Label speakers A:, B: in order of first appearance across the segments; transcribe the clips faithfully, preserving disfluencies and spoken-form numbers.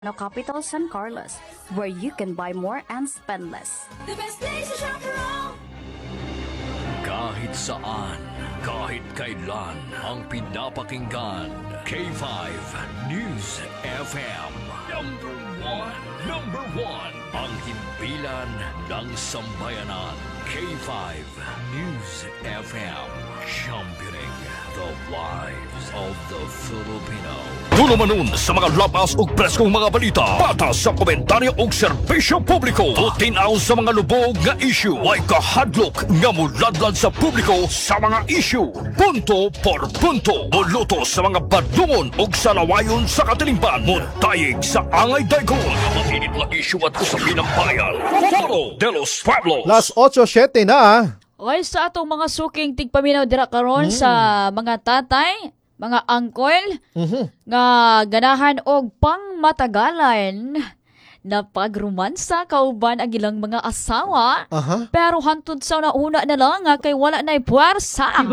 A: No Capital San Carlos, where you can buy more and spend less.
B: The best place to shop around.
C: Kahit saan, kahit kailan, ang pinapakinggan. K five News F M. Number one. Number one. Ang himpilan ng sambayanan. K five News F M. Championing the lives of the Filipino. Tulo manon sa mga labas ug preskong mga balita. Patas sa komentaryo ug serbisyo publiko. Tutinaw sa mga lubog nga issue. Way kahadlok nga muladlad sa publiko sa mga issue. Punto por punto. Muluto sa mga badungon ug salawayon sa katilingban. Mutayig sa angay daygon. Mga mainit na issue at usapin ng bayan. Foro de los Pueblos.
D: Las eight siete na.
E: Okay, sa atong mga suking tigpaminaw dira karon
D: Mm.
E: sa mga tatay, mga angkol,
D: Mhm.
E: nga ganahan og pangmatagalan na pagromansa kauban ang ilang mga asawa.
D: Aha.
E: Pero hantod sa nauna na lang nga kay wala na'y puwersa.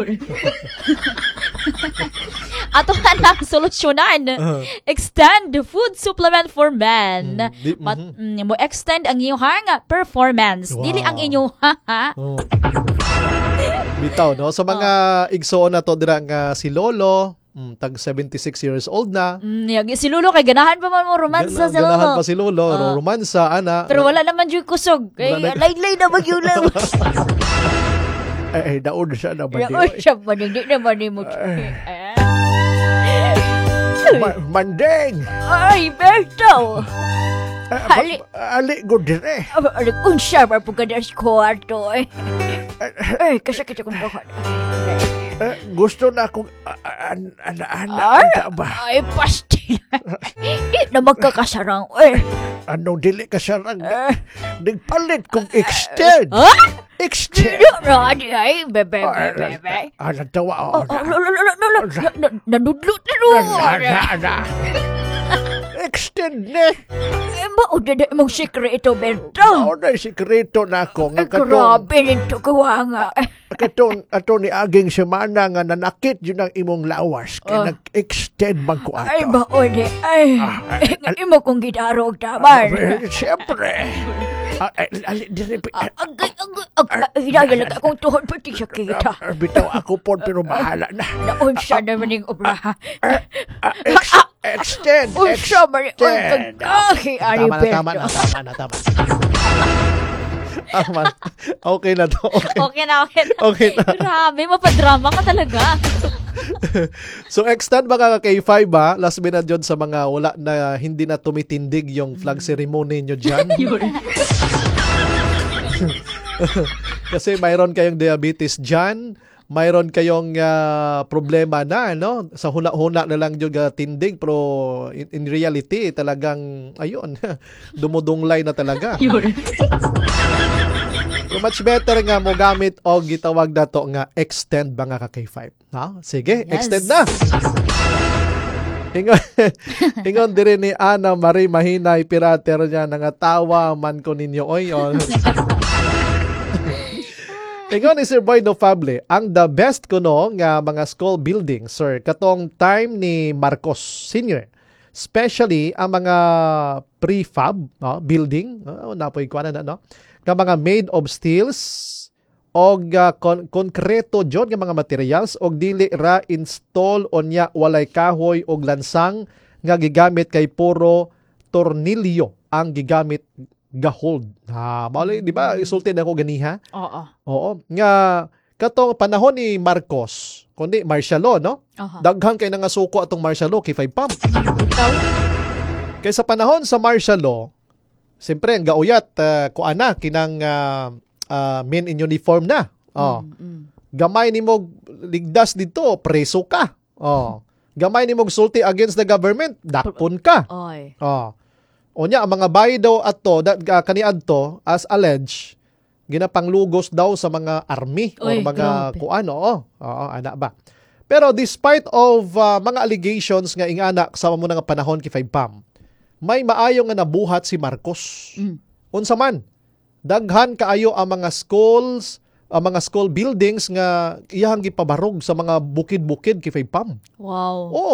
E: Ato na lang solusyonan.
D: Uh-huh.
E: Extend the food supplement for men.
D: Mm, di-
E: Mat,
D: mhm.
E: mm, mo extend ang iyong performance.
D: Wow.
E: Dili ang inyong ha.
D: Oh. Bitaw, no? Sa mga igsoon na to dira nga si Lolo, mm, tag seventy-six years old na.
E: Mm, yag- si Lolo kay ganahan pa man mo romansa
D: Gana-
E: sa
D: ganahan
E: Lolo.
D: pa si Lolo,
E: Ah.
D: romansa, ana.
E: Pero wala naman yung kusog. Kay
D: Wala na-
E: laylay na magyud lang.
D: Eh, eh, daon siya na ba?
E: Raon siya pa hindi naman ni mo.
D: Ma- Mandeng!
E: Ay, Berto!
D: Eh,
E: Ali.
D: ba- Ali, go dire.
E: Unsa ba po ka sa kwarto eh? Ay, kasakit akong bakit.
D: Eh, gusto na akong a- a- an- ana-ana
E: Ay,
D: anta ba?
E: ay, pasti. Di na magkakasarang. Eh.
D: Anong dili ka siya rang
E: Eh.
D: nagpalit kong extend.
E: Ha?
D: Extend.
E: Di na, di ay, bebe,
D: Ah,
E: bebe, bebe.
D: ah, natawa
E: Oh,
D: ako.
E: oh, lo, lo, lo, lo, lo, na- na- nanudlot na no.
D: Na, na, Extend ne.
E: Eh, ba, o dada mong sikreto, Berto?
D: Ano na sikreto na ako nga
E: Ay,
D: katong
E: grabe nito kawanga.
D: katong ato ni aging semana nga nanakit yun ang imong lawas kay
E: Oh.
D: nag-extend man ko
E: Ay,
D: ato.
E: ba, o di, ay.
D: Ah, ay,
E: Hindi mo kong gitarog taman.
D: Eh, Siyempre. Ah, ay, ali, dire,
E: Agay, agay, agay. Hinagalag akong tuhod pati sa kita.
D: ah, bitaw ako po pero bahala na.
E: Naunsa naman yung obra.
D: Ah, ex- extend.
E: Unsa man yung
D: Extend.
E: pagkahi, Ari
D: Tama na, tama na,
E: Berto.
D: tama na, tama. Ah, man. Okay na to. Okay.
E: Okay na, okay na.
D: Okay na.
E: Grabe, mapadrama ka talaga.
D: So extend mga K five ba? Last minute yun sa mga wala na hindi na tumitindig yung flag ceremony nyo dyan. Kasi mayroon kayong diabetes dyan, mayroon kayong ah, problema na, no? Sa huna-huna na lang yung ah, tindig, pero in, in reality, talagang, ayun, dumudunglay na talaga. So much better nga mo gamit o gitawag na to nga extend mga ka K five. Ha? Sige,
E: Yes.
D: extend na. Ingon, ingon dire ni Ana Marie Mahinay pirater niya nangatawa man ko ninyo oy. Oh. Ingon ni Sir Boy No Fable, ang the best kuno nga mga school buildings, sir, katong time ni Marcos Senior. Especially ang mga prefab no, building, no, napoy ko na no, nga mga made of steels og uh, kon- konkreto jud nga mga materials og dili ra install onya walay kahoy og lansang nga gigamit kay puro tornilyo ang gigamit gahold. Ha, mali di ba isulti na ko ganiha?
E: Oo.
D: Oo, nga katong panahon ni Marcos, kundi martial law, no?
E: Aha.
D: Daghan kay nga suko atong martial law kay five pump.
E: Ikaw?
D: Kay sa panahon sa martial law, siyempre ang gauyat uh, kuana kinang uh, uh, men in uniform na. Oh.
E: Mm, mm.
D: Gamay nimo ligdas dito, preso ka. Oh. Gamay nimo sulti against the government, dakpon ka.
E: Oy.
D: Oh. Onya ang mga bayi daw ato that uh, kaniadto as alleged ginapanglugos daw sa mga army o
E: Oy,
D: mga
E: grabe.
D: kuan oo. Oo, ana ba. Pero despite of uh, mga allegations nga ingana sa mo nga panahon kay five pam, may maayo nga nabuhat si Marcos.
E: Mm.
D: Unsa man, daghan kaayo ang mga schools, ang mga school buildings nga iyang gipabarog sa mga bukid-bukid kay five pam.
E: Wow.
D: Oo.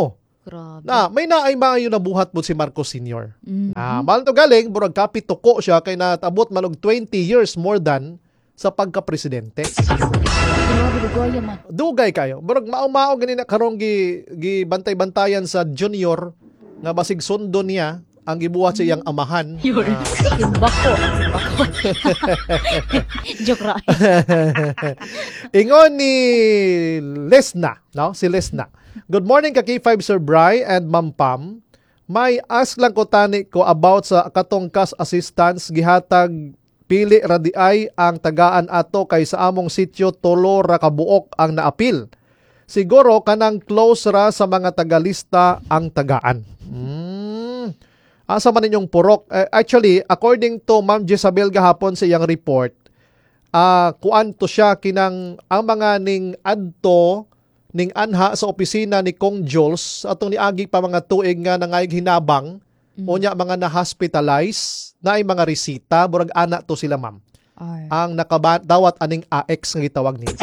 E: Grabe.
D: Na, may naay mga yun nabuhat po si Marcos Senior
E: Mhm.
D: Ah, mahal to galing, murag kapituko siya kay natabot manog twenty years more than sa pagka-presidente.
E: Grabe, dugaya man.
D: Dugay kayo. Murag mao-mao gani na karong gi, gi bantay-bantayan sa junior nga basig sundo niya ang gibuhat sa iyang amahan. Ah,
E: Timbako. Timbako. Joke ra.
D: Ingon ni Lesna, no? Si Lesna. Good morning ka K five Sir Bry and Ma'am Pam. May ask lang ko tani ko about sa katong cash assistance gihatag pili radiay ang tagaan ato kay sa among sitio tulo ra ka buok ang naapil. Siguro kanang close ra sa mga tagalista ang tagaan. Hmm. Asa man ninyong purok? Eh, actually, according to Ma'am Jezabel gahapon sa iyang report, ah kuan to siya kinang ang mga ning adto ning anha sa opisina ni Kong Jules atong niagi pa mga tuig nga nangayag hinabang mm. o nya mga na-hospitalize na ay mga resita murag ana to sila ma'am.
E: Ay.
D: Ang nakadawat aning A X nga gitawag ni.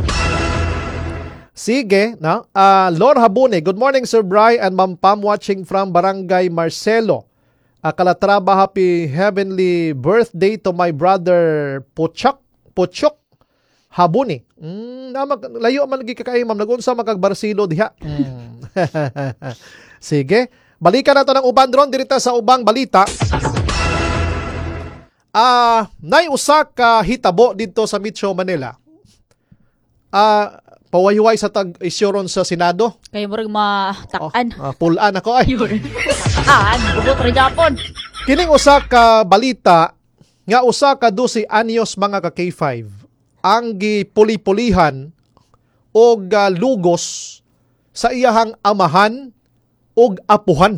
D: Sige, no? Uh, Lord Habune, good morning Sir Bry and Ma'am Pam watching from Barangay Marcelo. Uh, Calatrava, happy heavenly birthday to my brother Pochok, Pochok Habuni. Mm, na mag, layo man lagi kakay ma'am nagunsa magagbarsilo diha. Mm. Sige, balikan nato ng uban ron dirita sa ubang balita. Ah, uh, nay usa ka hitabo dito sa Metro Manila. Ah, uh, pawayway sa tag-isyoron sa Senado.
E: Kaya murag matakan.
D: Oh, uh, pulaan ako ay.
E: Ah, bugot rin Japon.
D: Kining usa ka balita nga usa ka dosi anyos mga ka K five ang gipuli-pulihan og uh, lugos sa iyahang amahan og apuhan.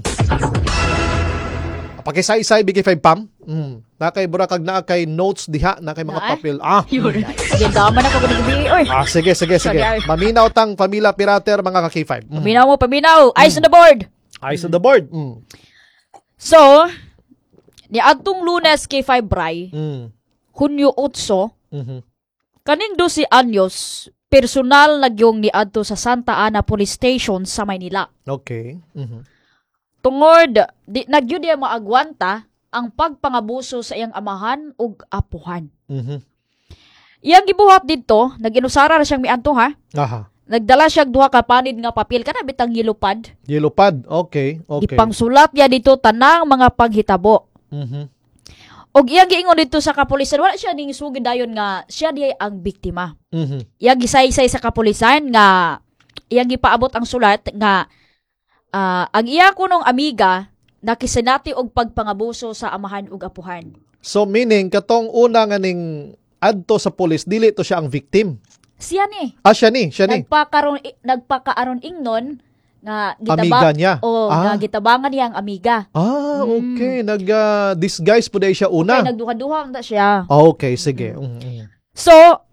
D: Pakisay-say bigay five pam. Mm. Na kay burakag na kay notes diha na kay mga
E: Na,
D: papel. Ah.
E: Ganda man ako nagbi oy.
D: Ah, sige sige sige.
E: Sorry, ay.
D: Maminaw tang pamilya pirater mga ka K five. Mm.
E: Paminaw mo, paminaw. Eyes on the board.
D: Eyes on the board. Mm.
E: So, ni adtong Lunes K five Bry,
D: Mm.
E: Hunyo eight,
D: Mhm.
E: kaning dosi anyos, personal nagyong ni adto sa Santa Ana Police Station sa Maynila.
D: Okay. Mhm.
E: Tungod, di, nagyo diya maagwanta ang pagpangabuso sa iyang amahan ug apuhan.
D: Mhm.
E: Iyang gibuhat dito, nag-inusara na siyang mianto ha.
D: Aha.
E: Nagdala siya duha ka panid nga papel kana bitang yelupad.
D: Yellow pad. Okay. Okay.
E: Ipangsulat niya dito tanang mga paghitabo.
D: Mhm.
E: Og iyang giingon dito sa kapulisan, wala siya ning sugid dayon nga siya diay ang biktima.
D: Mhm.
E: Iyang gisaysay sa kapulisan nga iyang gipaabot ang sulat nga ah, ang iya kunong amiga nakisinati og pagpangabuso sa amahan ug apuhan.
D: So meaning katong una nga ning adto sa pulis dili to siya ang victim.
E: Siya ni
D: Ah siya ni, siya ni.
E: nagpakaron i- nagpakaaron ingnon nga
D: Amiga niya.
E: o
D: Ah.
E: nga gitabangan niya ang amiga.
D: Ah, okay. Nag uh, disguise po dahil siya
E: Kay
D: una.
E: nagduha-duha na siya.
D: Okay, sige. Mhm.
E: So,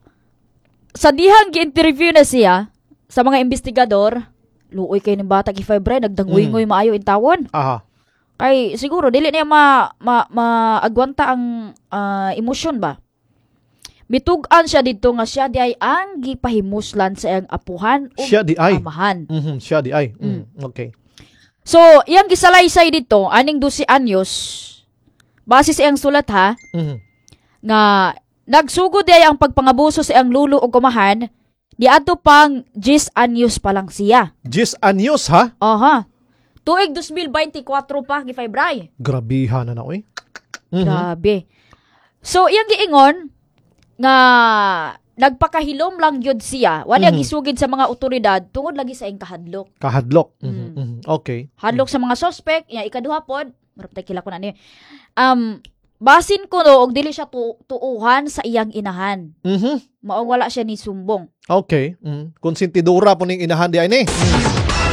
E: sa dihang gi-interview na siya sa mga investigador, luoy kay ng bata K-Fibre, nagdangoy-ngoy maayo in tawon.
D: Aha.
E: Kay siguro dili niya ma ma maagwanta ang ah, emosyon ba. Mitug-an siya dito nga siya di ay ang gipahimuslan sa iyang apuhan ug
D: Siya di ay.
E: amahan.
D: Mhm, siya di ay. Mm. Okay.
E: So, iyang gisalaysay dito aning twelve anyos. Base sa iyang sulat ha,
D: Mhm.
E: nga nagsugod di ay ang pagpangabuso sa iyang lulo ug amahan di adto pang ten anyos pa lang siya.
D: Jis anyos ha?
E: Aha. Tuig twenty twenty-four pa gi Febray.
D: Grabihan na na oy. Mhm.
E: Grabe. So iyang giingon nga nagpakahilom lang gyud siya. Wala
D: Mhm.
E: gisugid sa mga otoridad tungod lagi sa iyang kahadlok.
D: Kahadlok. Mhm.
E: Mm.
D: Mhm. Okay.
E: Hadlok sa mga suspect, ya ikaduha pod, marap tay kila ko na ni. Um basin ko no og dili siya tu- tuuhan sa iyang inahan.
D: Mhm.
E: Maong wala siya ni sumbong.
D: Okay. Mhm. Konsentidora po ning inahan di ay ni. Mhm.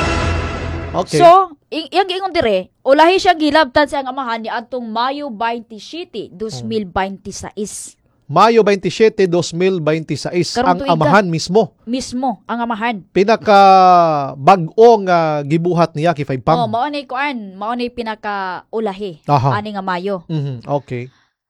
D: Okay.
E: So, i- iyang giingon dire, ulahi siya gilabtan sa iyang amahan ni adtong Mayo twenty-seven, twenty twenty-six.
D: Mayo twenty-seven, twenty twenty-six
E: Karong
D: ang
E: tuiga.
D: amahan mismo.
E: Mismo ang amahan.
D: Pinaka bag-o nga gibuhat niya kay five
E: Oh,
D: pam.
E: mao ni kuan, mao ni pinaka ulahi
D: Aha.
E: ani nga Mayo.
D: Mhm. Okay.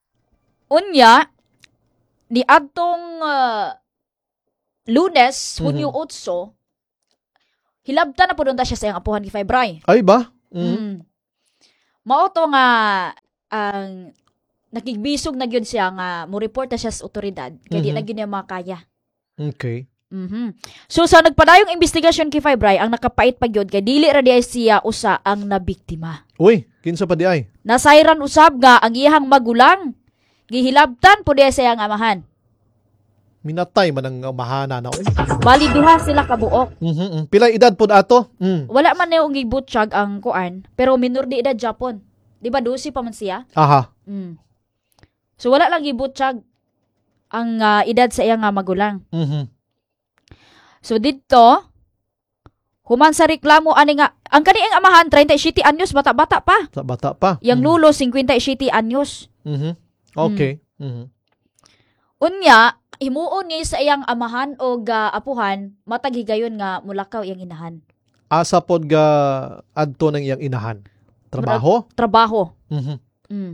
E: Unya ni adtong uh, Lunes,
D: Mhm.
E: Hunyo eight, hilabta na pud unta siya sa iyang apuhan kay Bray.
D: Ay ba? Mm.
E: Mm. Mao to nga ang nakigbisog na gyud siya nga mo report na siya sa otoridad kay di
D: Mhm.
E: na gyud niya makaya.
D: Okay.
E: Mhm. So sa nagpadayong investigasyon kay Bray, ang nakapait pa gyud kay dili ra di ay siya usa ang nabiktima.
D: Uy, kinsa pa di ay?
E: Nasayran usab nga ang iyang magulang gihilabtan pud sa iyang amahan.
D: Minatay man ang mahana na. Uy.
E: Bali duha sila kabuok.
D: Mhm. mhm. Pila edad pod ato? Mm.
E: Wala man niya gibutsyag ang kuan, pero minor di edad Japon. Di ba dosi pa man siya?
D: Aha.
E: Mm. So wala lang gibutsyag ang ah, edad sa iyang nga magulang.
D: Mhm.
E: So dito, human sa reklamo ani nga ang kaniang amahan thirty-seven anyos bata-bata pa.
D: Sa bata pa.
E: Yang
D: Mhm.
E: lulo fifty-seven anyos.
D: Mhm. Okay. Mhm.
E: Unya, himuon ni sa iyang amahan o ga apuhan matag higayon nga mulakaw iyang inahan.
D: Asa pod ga adto ng iyang inahan? Trabaho?
E: Trabaho.
D: Mhm.
E: Mm.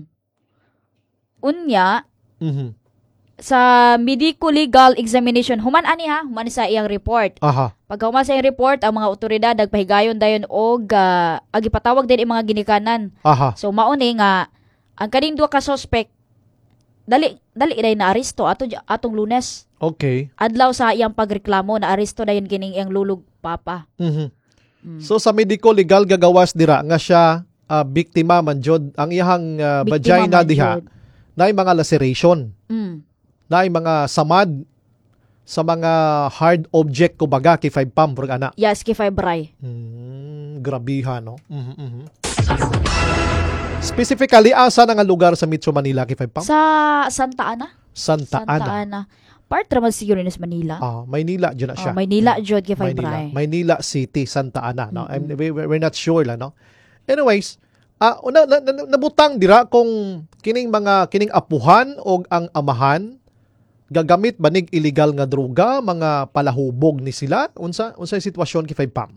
E: Unya,
D: Mhm.
E: sa medico-legal examination, human ani ha, human sa iyang report.
D: Aha.
E: Pagka human sa iyang report, ang mga otoridad nagpahigayon dayon og uh, agipatawag din ang mga ginikanan.
D: Aha.
E: So mauni nga ang kaning duha ka suspect dali dali day na aresto ato atong Lunes.
D: Okay.
E: Adlaw sa iyang pagreklamo na aresto dayon kining iyang lulog papa.
D: Mhm.
E: Mm.
D: So sa medico legal gagawas dira nga siya ah, biktima man jud ang iyang ah,
E: Biktima
D: vagina
E: man
D: diha
E: jud.
D: naay mga laceration,
E: Mm.
D: naay mga samad sa mga hard object kumbaga kay five pam purg ana.
E: Yes, kay Fibray.
D: Hmm, grabiha no. Mhm. mhm. Specifically asa na nga lugar sa Metro Manila kay five pam?
E: Sa Santa Ana?
D: Santa,
E: Santa
D: Ana.
E: Ana. Part raman siguro ni sa Manila.
D: Ah, Maynila jud na
E: Oh,
D: siya.
E: Maynila jud kay
D: Maynila.
E: Fibray.
D: Maynila City, Santa Ana. No? I'm,
E: Mm-mm.
D: we, we're not sure lang. No? Anyways, ah una, na, na, nabutang dira kung kining mga kining apuhan o ang amahan gagamit banig illegal nga droga, mga palahubog ni sila. Unsa unsa yung sitwasyon kay five pam?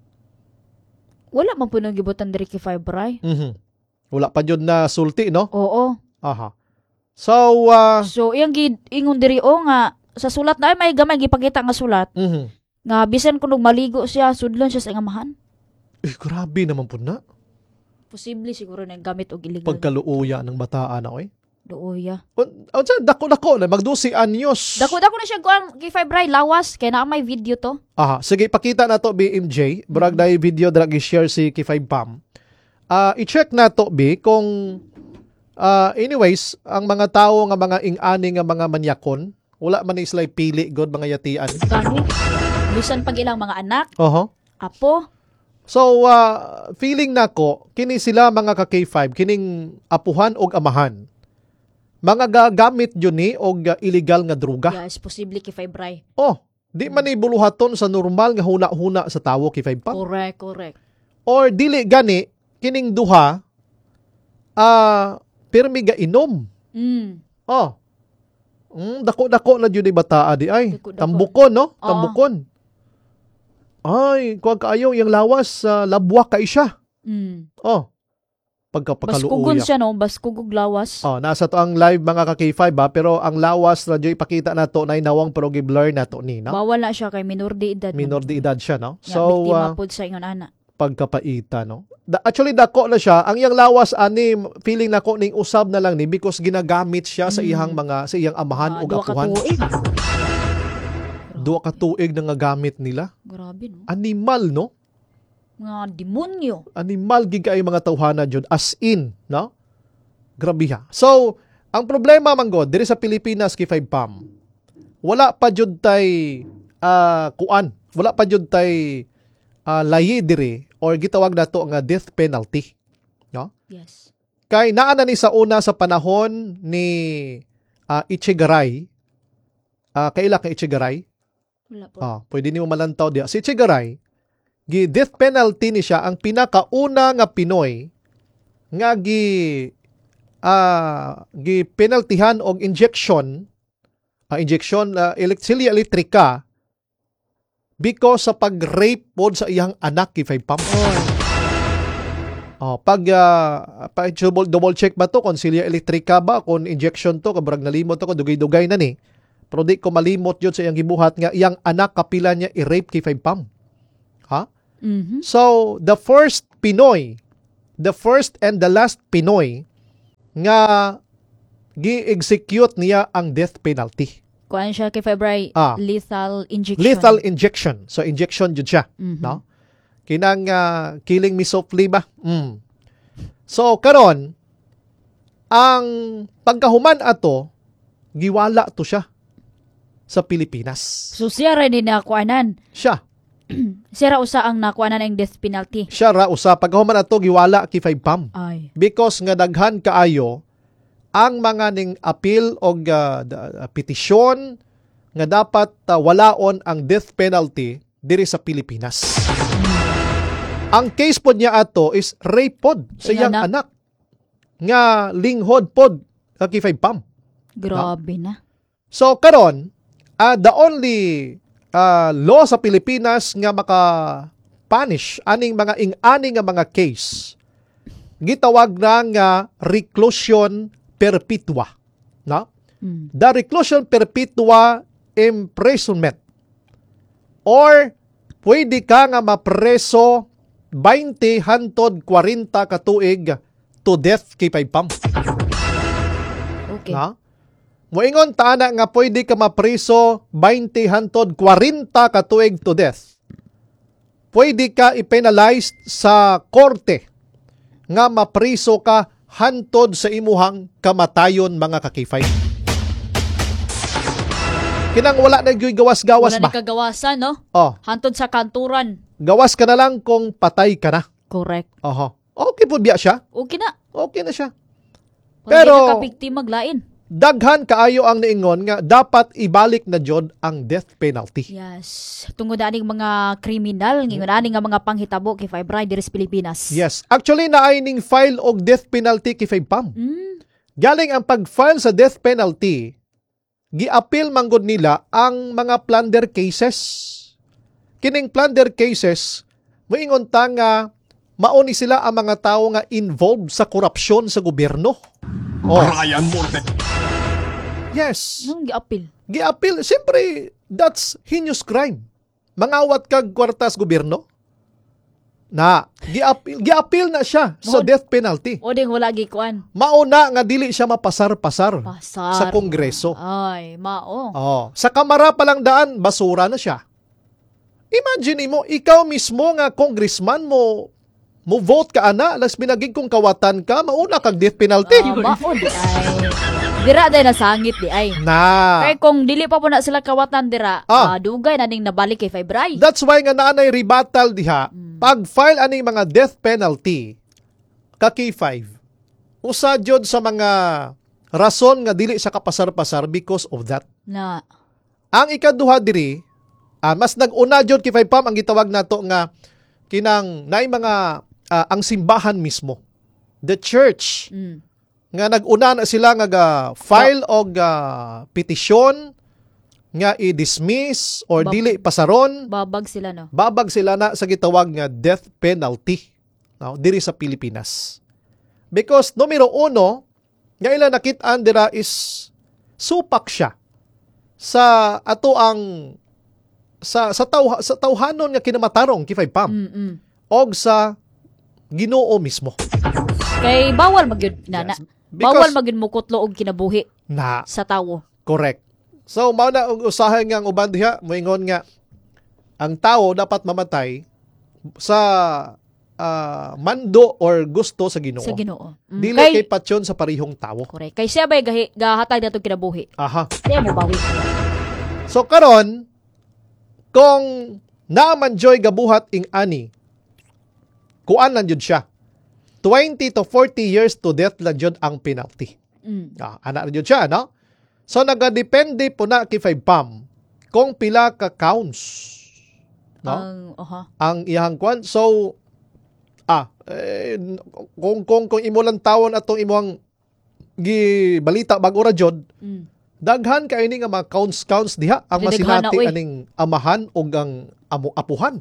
E: Wala man po nang gibutan diri kay Fibray.
D: Mhm. Wala pa jud na sulti, no?
E: Oo.
D: Aha. So, ah
E: So iyang gi ingon diri o nga sa sulat na ay may gamay gipakita nga sulat
D: mhm.
E: nga bisan kunog maligo siya sudlon siya sa iyang amahan.
D: Eh, grabe naman po na.
E: Posible siguro na gamit og illegal.
D: Pagkaluuya ng bataan na, oy.
E: Dooya.
D: Unsa dako-dako na magdusi anyos.
E: Dako-dako na siya kuan kay Fibray lawas kay naa may video to.
D: Aha, sige pakita na to B M J. Brag
E: Mm-hmm.
D: dai video drag i-share si K five Pam. Ah, i-check na to B kung ah anyways, ang mga tao nga mga ing-ani nga mga manyakon, wala man ni sila pili god mga yatian.
E: Gani. Bisan pag ilang mga anak,
D: Oho.
E: apo,
D: So, ah, feeling nako kini sila mga ka K five kining apuhan og amahan. Mga gagamit yun ni og ah, illegal nga droga.
E: yes, posible kay Fibray.
D: Oh, di man ni buluhaton sa normal nga huna-huna sa tawo kay five Pam.
E: Correct, correct.
D: Or dili gani kining duha ah pirmi ga inom.
E: Mm.
D: Oh. Mm, dako-dako na jud ni bataa di ay.
E: Dako-dako.
D: Tambukon no?
E: Oo.
D: Tambukon. Ay, kuwag kaayo yung lawas sa labwa kay siya.
E: Mm.
D: Oh.
E: Baskugon
D: Pagkapakaluuya.
E: siya no, baskugog lawas.
D: Oh, nasa to ang live mga ka K five ba, pero ang lawas na jud ipakita na to na nawang pero gi-blur na to ni, no?
E: Bawal na siya kay minor de edad.
D: Minor de edad siya, no?
E: So,
D: So,
E: biktima
D: ah,
E: pod sa ingon ana.
D: pagkapaita, no? Da, actually, dako na siya. Ang iyang lawas, ani, feeling nako ning usab na lang ni because ginagamit siya sa
E: Mm.
D: iyang mga, sa iyang amahan
E: Ah,
D: o
E: duha ka
D: apuhan.
E: tuig.
D: Duwa ka tuig na nga gamit nila.
E: Grabe no.
D: Animal, no?
E: Mga demonyo.
D: Animal gigay mga tawhana jud as in, no? Grabe ha. So, ang problema man god diri sa Pilipinas kay five Pam. Wala pa jud tay ah, kuan. Wala pa jud tay ah, layi diri or gitawag nato nga death penalty, no?
E: Yes.
D: Kay naa na ni sa una sa panahon ni ah, Echegaray. Ah, kaila ka Echegaray?
E: Wala po.
D: Ah, pwede nimo malantaw diya. Si Echegaray, gi death penalty ni siya ang pinakauna nga Pinoy nga gi ah gi penaltihan og injection ah, injection uh, silya elektrika because sa pag-rape pod sa iyang anak kay five Pam. Oh, pag uh, pa double, double check ba to kung silya elektrika ba kung injection to kabrag nalimot to ko dugay-dugay na ni. Pero di ko malimot yun sa iyang gibuhat nga iyang anak kapila niya i-rape kay five Pam. Ha?
E: Mhm.
D: So, the first Pinoy, the first and the last Pinoy nga gi-execute niya ang death penalty.
E: Kuan siya kay February,
D: Ah.
E: lethal injection.
D: Lethal injection. So, injection jud siya.
E: Mhm.
D: No? Kinang ah, killing me softly ba? Mm. So, karon ang pagkahuman ato, giwala to siya sa Pilipinas.
E: So siya rin din nakuanan.
D: Siya.
E: Siya ra usa ang nakuanan ang death penalty.
D: Siya ra usa pagkahuman ato giwala kay five pam.
E: Ay.
D: Because nga daghan kaayo ang mga ning appeal o uh, petisyon nga dapat uh, walaon ang death penalty diri sa Pilipinas. Ang case pod niya ato is rape pod sa
E: Iyang
D: iyang
E: anak.
D: anak. Nga linghod pod kay five pam.
E: Grabe na.
D: So karon, uh, the only uh, law sa Pilipinas nga maka punish aning mga ing-ani nga mga case gitawag na nga reclusion perpetua, no?
E: Mm.
D: The reclusion perpetua imprisonment, or pwede ka nga mapreso twenty hantod forty ka tuig to death kay five pam.
E: Okay.
D: Na? Moingon ta na nga pwede ka mapriso twenty hantod forty ka tuig to death. Pwede ka i-penalize sa korte nga mapriso ka hantod sa imuhang kamatayon mga kakifay. Kinang wala na gyud gawas-gawas
E: Wala
D: ba?
E: na kagawasan, no?
D: Oh,
E: Hantod sa kanturan.
D: gawas ka na lang kung patay ka na.
E: Correct.
D: Oho. Okay po biya siya.
E: Okay na.
D: Okay na siya.
E: Pero
D: Pero-
E: kapikti maglain.
D: Daghan kaayo ang niingon nga dapat ibalik na jud ang death penalty.
E: Yes. Tungod aning mga kriminal, ngingon aning nga mga panghitabo kay February diri sa Pilipinas.
D: Yes. Actually, naay ning file og death penalty kay five pam.
E: Mm.
D: Galing ang pag-file sa death penalty, gi-appeal manggod nila ang mga plunder cases. Kining plunder cases, moingon ta nga mauni sila ang mga tao nga involved sa korupsyon sa gobyerno. Oh,
C: Brian Morte.
D: yes.
E: Nung gi-appeal.
D: Gi-appeal, siyempre, that's heinous crime. Mangawat kag kwartas gobyerno. Na, gi-appeal, gi-appeal na siya sa
E: Mahod-
D: death penalty.
E: O ding wala gikuan.
D: Mauna nga dili siya mapasar-pasar
E: Pasar.
D: sa Kongreso.
E: Ay, mao.
D: Oh, sa kamara pa lang daan, basura na siya. Imagine mo, ikaw mismo nga congressman mo, mo vote ka ana, las binagig kong kawatan ka, mauna kag death penalty.
E: Ah, mao di ay. Dira day nasangit di ay.
D: Na.
E: Kaya kung dili pa po na sila kawatan dira,
D: Ah.
E: ah, dugay na ning nabalik kay February.
D: That's why nga naanay rebuttal diha, pag file aning mga death penalty, ka K five, usa jud sa mga rason nga dili sa kapasar-pasar because of that.
E: Na,
D: Ang ikaduha diri, ah, mas nag-una jud kay five pam ang gitawag nato nga kinang naay mga ah, ang simbahan mismo. The church
E: mm,
D: nga nag-una na sila nga ga file og ah, petisyon nga i-dismiss or
E: Bab-
D: dili pasaron,
E: babag sila no.
D: babag sila na sa gitawag nga death penalty, no, diri sa Pilipinas. Because numero uno, nga ila nakit-an dira is supak siya sa ato ang sa sa taw sa tawhanon nga kinamatarong kay five pam
E: Mm, mm.
D: og sa Ginoo mismo.
E: Kay bawal magyud nana.
D: Yes.
E: Bawal
D: Because-
E: magyud mukutlo og kinabuhi
D: Na
E: sa tawo.
D: correct. So mao na og usahay nga ang uban diha moingon nga ang tao dapat mamatay sa ah, mando or gusto sa Ginoo.
E: Sa Ginoo. Mm.
D: Dili
E: Kay,
D: kay patyon sa parihong tawo.
E: correct. Kay siya bay gahi gahatag nato kinabuhi.
D: Aha.
E: Siya mo bawi.
D: So karon kung naaman joy gabuhat ing ani, kuan lang jud siya. twenty to forty years to death lang jud ang penalty.
E: Mm.
D: Ah, ana jud siya, no? So nagadepende po na kay five pam kung pila ka counts, no?
E: Ang oha.
D: Ang iyang kwan. So ah eh, kung kung kung imo lang tawon atong imong gibalita bag-ora jud,
E: Mm.
D: daghan kay ini nga mga counts counts diha ang
E: Dili
D: masinati
E: daghana, oy.
D: aning amahan ug ang amo apuhan.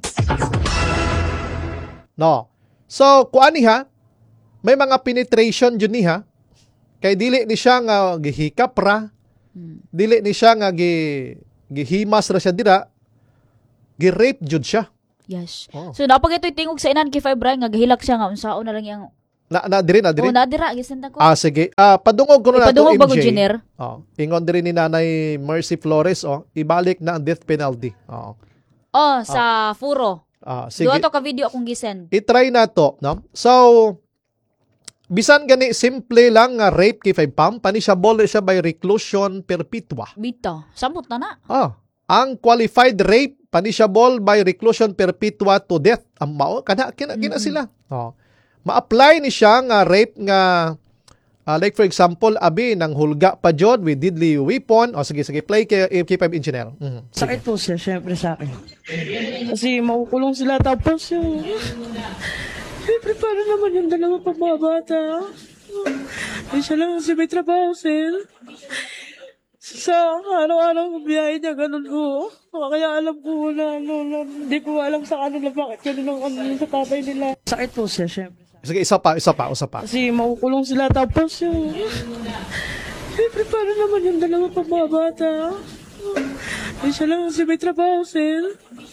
D: No. So kuan niha may mga penetration jud niha kay dili ni siya nga gihikap ra,
E: Mm.
D: dili ni siya nga gi gihimas ra siya dira, gi-rape jud siya.
E: Yes.
D: Oh.
E: So napag ito'y tingog sa inan kay five Bray nga gahilak siya nga unsaon na lang yang
D: Na na diri na diri.
E: oh nadira gisinta ko.
D: Ah sige. Ah padungog ko na to
E: Ipadungog
D: M J.
E: bago Jenner.
D: Oh, ingon diri ni Nanay Mercy Flores oh, ibalik na ang death penalty. Oh.
E: Oh, sa Furo.
D: Ah sige.
E: Duha to ka video akong gisend.
D: I-try na to, no? So bisan gani simple lang nga rape kay five pam, punishable siya by reclusion perpetua.
E: Bito. Samot na na.
D: Ah, ang qualified rape punishable by reclusion perpetua to death. Ang mao kana kina, kina sila. Oh. Ma-apply ni siya nga rape nga uh, like for example abi nang hulga pa jud with deadly weapon. O oh, sige sige play kay K five engineer. Mm-hmm.
F: Sakit po siya, syempre sa akin. Kasi makukulong sila tapos yung... Siyempre, paano naman yung dalawa pang mga bata? Ay, siya lang kasi may trabaho, sir. Sa araw-araw biyahe niya, ganun po. Kaya alam ko na, ano, na, hindi ko alam sa kanila bakit ganun ang ano sa tatay nila. Sakit po siya, syempre.
D: Sige isa pa, isa pa, isa pa.
F: Kasi makukulong sila tapos yung... Siyempre, paano naman yung dalawa pang mga bata? Ay, siya lang kasi may trabaho, sir.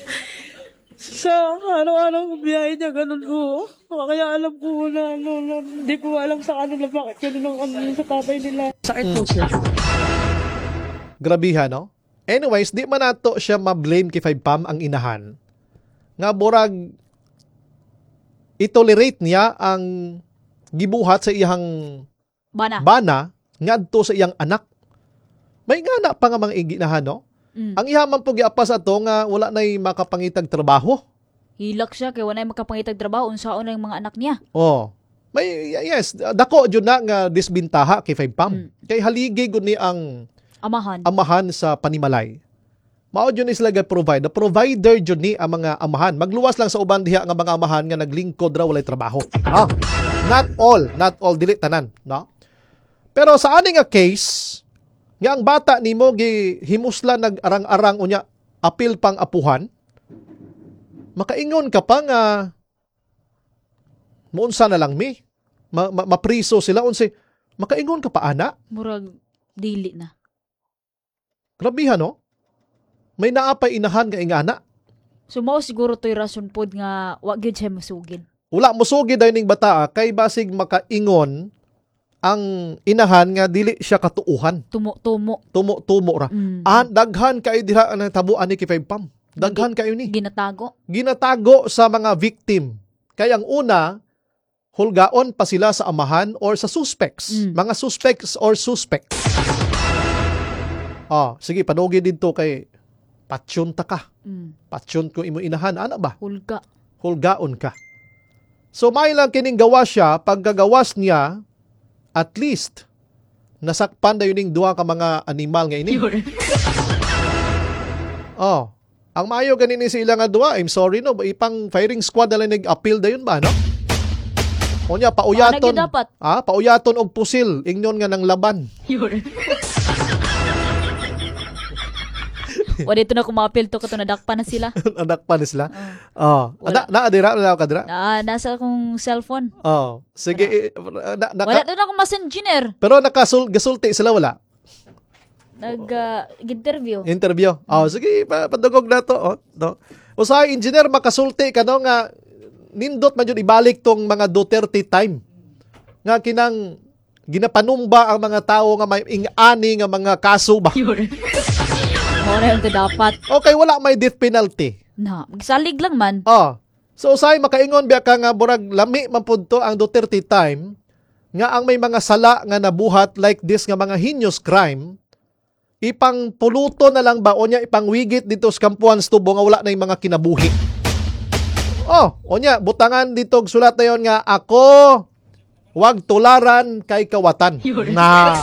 F: Sa araw-araw biyahe niya, ganun po. Kaya alam ko na, ano, na, hindi ko alam sa kanila bakit ganun ang ano sa tatay nila. Sakit po siya.
D: Grabiha, no? Anyways, di man nato siya ma-blame kay five pam ang inahan. Nga burag itolerate niya ang gibuhat sa iyang
E: Bana.
D: bana ngadto sa iyang anak. May ngana pa nga mga iginahan, no?
E: Mm.
D: Ang ihaman po giapas ato nga wala nay makapangitag trabaho.
E: Hilak siya kay wala makapangitag trabaho unsaon na yung mga anak niya.
D: Oh. May yes, dako jud na nga disbintaha kay five pam.
E: Mm.
D: Kay haligi gud ni ang
E: Amahan.
D: amahan sa panimalay. Mao jud ni sila provide. The provider jud ni ang mga amahan. Magluwas lang sa uban diha nga mga amahan nga naglingkod ra walay trabaho. Ah, not all, not all dili tanan, no? Pero sa ani nga case, nga ang bata nimo gihimusla nag-arang-arang unya apil pang apuhan, makaingon ka pa nga muunsa na lang mi, ma- ma- mapriso sila unsi, makaingon ka pa ana.
E: Murag dili na.
D: Grabihan, no? May naapay inahan nga ingana.
E: So mao siguro to'y rason pod nga wa gyud siya masugid.
D: Wala mo sugid dayon ning bata kay basig makaingon ang inahan nga dili siya katuuhan.
E: Tumo-tumo.
D: Tumo-tumo ra.
E: Mm.
D: Ah, daghan kay diha ang tabuan ni kay five pam. Daghan kayo ni.
E: Ginatago.
D: Ginatago sa mga victim. Kaya ang una, hulgaon pa sila sa amahan or sa suspects.
E: Mm.
D: Mga suspects or suspects. Ah, sige, panugi dito kay patsyon ta ka.
E: Mm.
D: Patsyon ko imo inahan. Ano ba?
E: Hulga.
D: Hulgaon ka. So, may lang kining gawa siya. Pagkagawas niya, at least, nasakpan na yun yung duha ka mga animal nga ini. Oh, ang maayo ganini sila nga duha, I'm sorry no, ipang firing squad na lang nag-appeal da yun ba, no? O niya, pauyaton.
E: Ah, dapat.
D: Ah, pauyaton og pusil, ingnon nga ng laban.
E: O dito na kumapil to kato nadakpan na sila.
D: Anak pa na sila. Oh, na naadira na ka dira.
E: Ah, nasa akong cellphone.
D: Oh, sige, eh, na, naka,
E: Wala doon akong messenger.
D: pero nakasul gasulti sila wala.
E: Nag-interview.
D: Interview. Oh, sige, pa, padugog na to. Oh, no. Usahay, engineer, makasulti ka no, nga nindot man yun ibalik tong mga Duterte time. Nga kinang ginapanumba ang mga tao nga may ing-ani nga mga kaso ba.
E: Mo na yung dapat.
D: Okay, wala may death penalty.
E: Na, magsalig lang man.
D: Oh. So, usahay, makaingon biya ka nga burag lami man pud to ang Duterte time nga ang may mga sala nga nabuhat like this nga mga heinous crime, ipang puluto na lang ba o niya ipangwigit dito sa Kampuan Stubo nga wala na yung mga kinabuhi. Oh, o niya, butangan dito sulat na yun nga, ako wag tularan kay kawatan. Na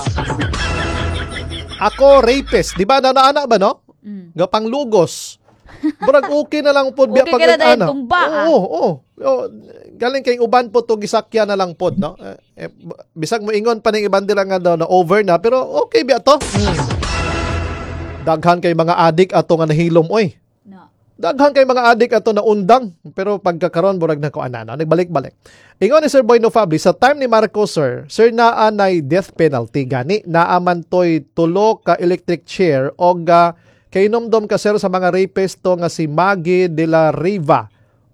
D: ako rapist. Di ba nanaana ba no?
E: Mm.
D: Gapang lugos. Burag okay na lang pod biya
E: Okay
D: pag
E: ka na dahil
D: ana.
E: tumba, ah.
D: Oo, oo. oo. Galing kay uban po to gisakya na lang pod no. Eh, eh, bisag mo ingon pa ning ibandila nga daw na over na pero okay biya to. Mm. Daghan kay mga adik ato nga nahilom oy.
E: Na.
D: Daghan kay mga adik ato na undang pero pagkakaron burag na ko anana nagbalik-balik. Ingon ni Sir Boy No Fabri sa time ni Marcos sir, sir naa nay death penalty gani naaman toy tulo ka electric chair o ga kay nomdom ka sir sa mga rapist to nga si Maggie de la Riva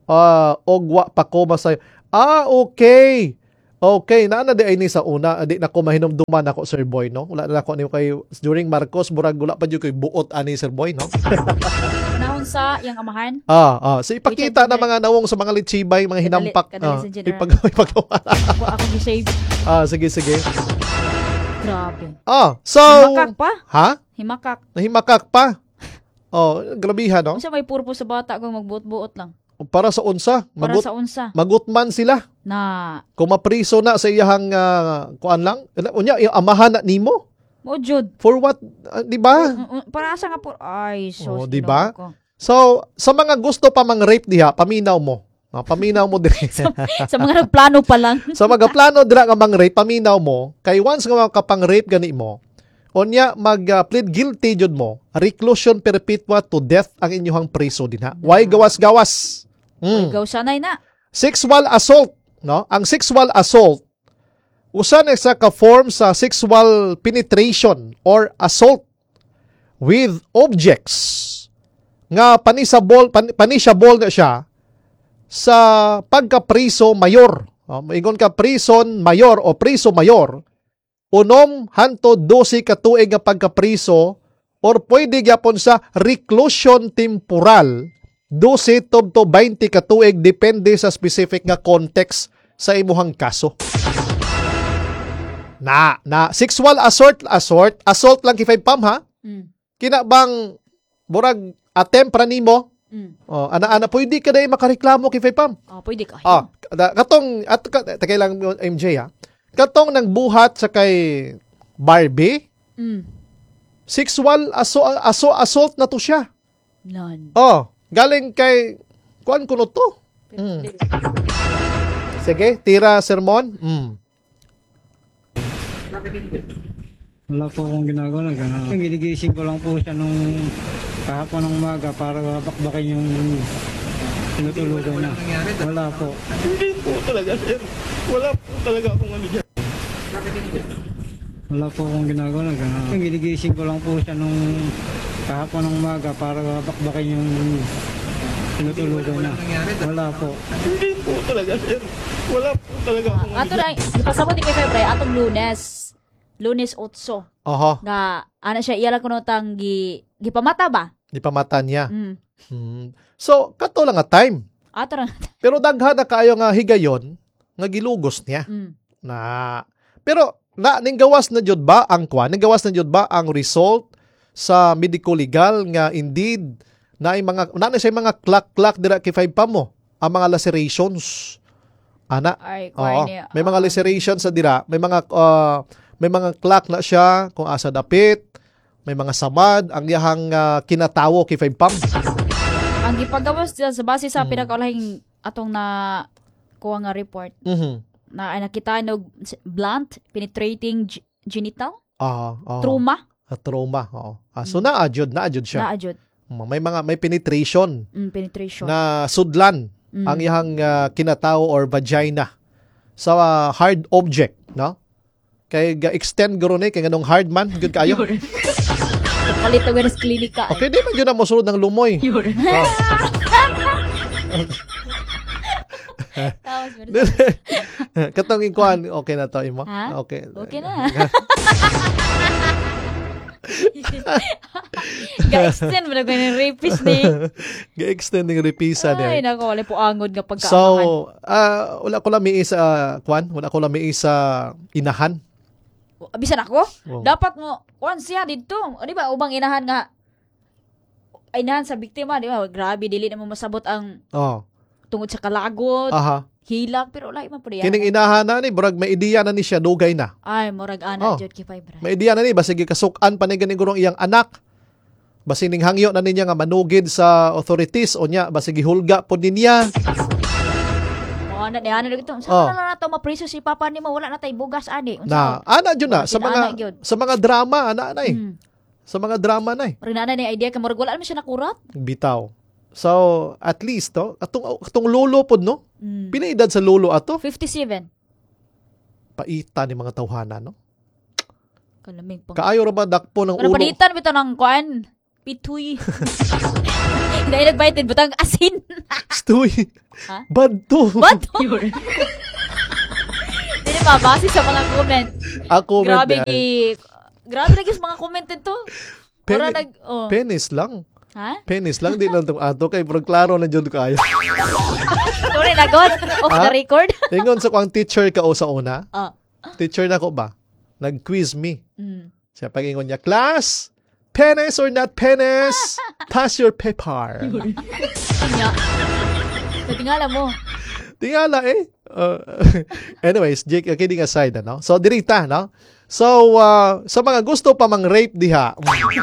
D: Ah, ogwa pa ko masayo. Ah, okay. Okay, naa na di ay ni sa una, di na ko mahinumduman ako Sir Boy, no? Wala na ako ni kay during Marcos murag wala pa jud koy buot ani Sir Boy, no?
E: Naon sa iyang amahan?
D: Ah, ah, so ipakita na mga nawong sa mga litsibay, mga hinampak.
E: kadali
D: Ah,
E: sa general.
D: ipag ipagawa.
E: Ako ako gi-save.
D: Ah, sige sige.
E: Grabe.
D: Ah, so
E: Himakak pa?
D: ha?
E: Himakak.
D: Nahimakak pa. Oh, grabihan, no?
E: Unsa may purpose sa bata kung magbuot-buot lang?
D: Para sa unsa,
E: Para
D: magut
E: sa unsa?
D: magutman sila.
E: Na
D: Kung mapriso na sa iyahang uh, kuan lang, unya yung amahan na nimo.
E: mo jud.
D: For what, uh, di ba?
E: Mm, mm, Para sa nga po ay so.
D: Oh, di ba? So, sa mga gusto pa mang rape diha, paminaw mo. Ah, paminaw mo dire.
E: Sa mga nagplano pa lang.
D: Sa mga plano dira nga mang rape, paminaw mo. Kay once nga kapang rape gani mo, onya mag uh, plead guilty jud mo. Reclusion perpetua to death ang inyong priso dinha. Why gawas-gawas? Mm.
E: Ikaw sanay na.
D: Sexual assault, no? Ang sexual assault usa na sa ka-form sa sexual penetration or assault with objects nga panisable pan, panisable na siya sa pagka-priso mayor. No? Ingon ka prison mayor o priso mayor, unom hanto dose ka tuig nga pagka-priso or pwede gyapon sa reclusion temporal dose to twenty ka tuig depende sa specific nga context sa imuhang kaso. Na, na sexual assault, assault, assault lang kay five pam ha.
E: Mm.
D: Kina bang murag attempt ra nimo?
E: Mm.
D: Oh, ana-ana pwede ka dai makareklamo kay five pam.
E: Ah, pwede ka.
D: Ah, da- katong at takay lang M J ha. Katong nang buhat sa kay Barbie,
E: Mm.
D: sexual assault, assault, assault na to siya.
E: Nan.
D: Oh, galing kay kuan kuno to. Mm. Sige, tira sermon. Mm.
F: Wala po akong ginagawa na gano'n. Ginigising ko lang po siya nung kahapon ng umaga para bakbakin yung tinutulugan niya. Wala po.
G: Hindi po talaga, sir. Wala po talaga akong ano dyan.
F: Wala po akong ginagawa na gano'n. Ginigising ko lang po siya nung kahapon ng umaga para bakbakin yung tinutulugan niya. Wala po.
G: Hindi po talaga, sir. Wala po talaga akong ano
E: Ato na, ipasabot ni kay Febray, atong Lunes. Lunes otso.
D: Oho,
E: Nga, ana siya, iyala ko notang gi, gipamata ba?
D: di pa mata niya.
E: Mm.
D: Hmm. So, kato lang nga time.
E: Ato na.
D: Pero daghan na kaayo nga higayon nga gilugos niya.
E: Mm.
D: Na pero na ning gawas na jud ba ang kwan? Ning gawas na jud ba ang result sa medico legal nga indeed na mga na na say mga clock-clock dira kay five pa mo ang mga lacerations. Ana.
E: Ay,
D: Oo,
E: kuha niya.
D: may mga lacerations sa dira, may mga uh, may mga clock na siya kung asa dapit, may mga samad ang iyahang uh, kinatawo kay five pam.
E: Ang gipagawas dyan sa base sa
D: Mm.
E: pinakaulahing atong na kuha nga report
D: Mhm.
E: na ay nakita no blunt penetrating g- genital
D: Ah, ah.
E: trauma
D: Ah, trauma, oo. Ah, so naadjud, naadjud siya.
E: na ajud
D: May mga may penetration
E: mm, penetration.
D: na sudlan
E: Mm.
D: ang iyang uh, kinatawo or vagina sa uh, hard object, no? Kay ga-extend guro ni kay nganong hard man gyud kayo.
E: Palit og sa klinika.
D: Okay, di man gyud na mosulod ng lumoy. Oh.
E: Tapos, meron sa-
D: Katong ikuan, okay na to imo.
E: Ha?
D: Okay.
E: Okay na. Ga-extend mo na ganyan rapist ni.
D: Ga-extend ng repisa
E: Ay,
D: niya.
E: nako, wala po angod nga pagkaamahan.
D: So, ah, wala ko lami sa kwan, wala ko lami sa inahan.
E: Bisan ako,
D: Oh.
E: dapat mo, kuan siya dito. O, di ba, ubang inahan nga, inahan sa biktima, di ba? Grabe, dili na mo masabot ang
D: Oh.
E: tungod sa kalagot,
D: Aha.
E: hilag, pero wala man po diyan.
D: Kining inahan na ni, burag may ideya na ni siya, dugay na.
E: Ay, morag ana,
D: Oh.
E: jud kay Fibra.
D: May ideya na ni, basig kasukan pa ni ganing gurong iyang anak. Basig ning hangyo na niya nga manugid sa authorities o niya, basig hulga po niya.
E: Mga na, niya na dito. Sa
D: Oh.
E: na na to mapriso si papa ni mo, wala na tay bugas, ani.
D: Na, ana dyan na, sa
E: Kinaanak
D: mga,
E: yun.
D: sa mga drama, ana na eh.
E: Mm.
D: Sa mga drama na eh.
E: Rin na ni idea, kay morag wala naman siya nakurat.
D: Bitaw. So, at least, to, atong, atong lolo po, no?
E: Mm.
D: Pinaedad sa lolo ato,
E: fifty-seven.
D: paita ni mga tawhana, no?
E: Kalaming pang.
D: Kaayo ra ba dakpo ng
E: Ano
D: ulo?
E: palitan bitaw ng kuan? Pituy. Dahil nagbayad butang asin.
D: Stoy.
E: Ha?
D: Badto.
E: What? Dili ba base sa mga comment.
D: Ako
E: Grabe
D: man,
E: gi Grabe lagi sa mga comment nito. Para
D: Pen-
E: nag oh.
D: Penis lang.
E: Ha?
D: Penis lang din lang itong ato kay pero klaro na dyan kayo.
E: Sorry na god. Off
D: Ha?
E: the record.
D: Ingon sa kung teacher ka o sa una,
E: Ah.
D: teacher na ko ba? Nag-quiz me.
E: Mm.
D: Siya pag-ingon niya, class, penis or not penis? Pass your paper.
E: Nya. Tingala mo.
D: Tingala eh. Uh, anyways, Jake, kidding aside, ano? So, dirita, no? So, uh, sa mga gusto pa mang rape diha,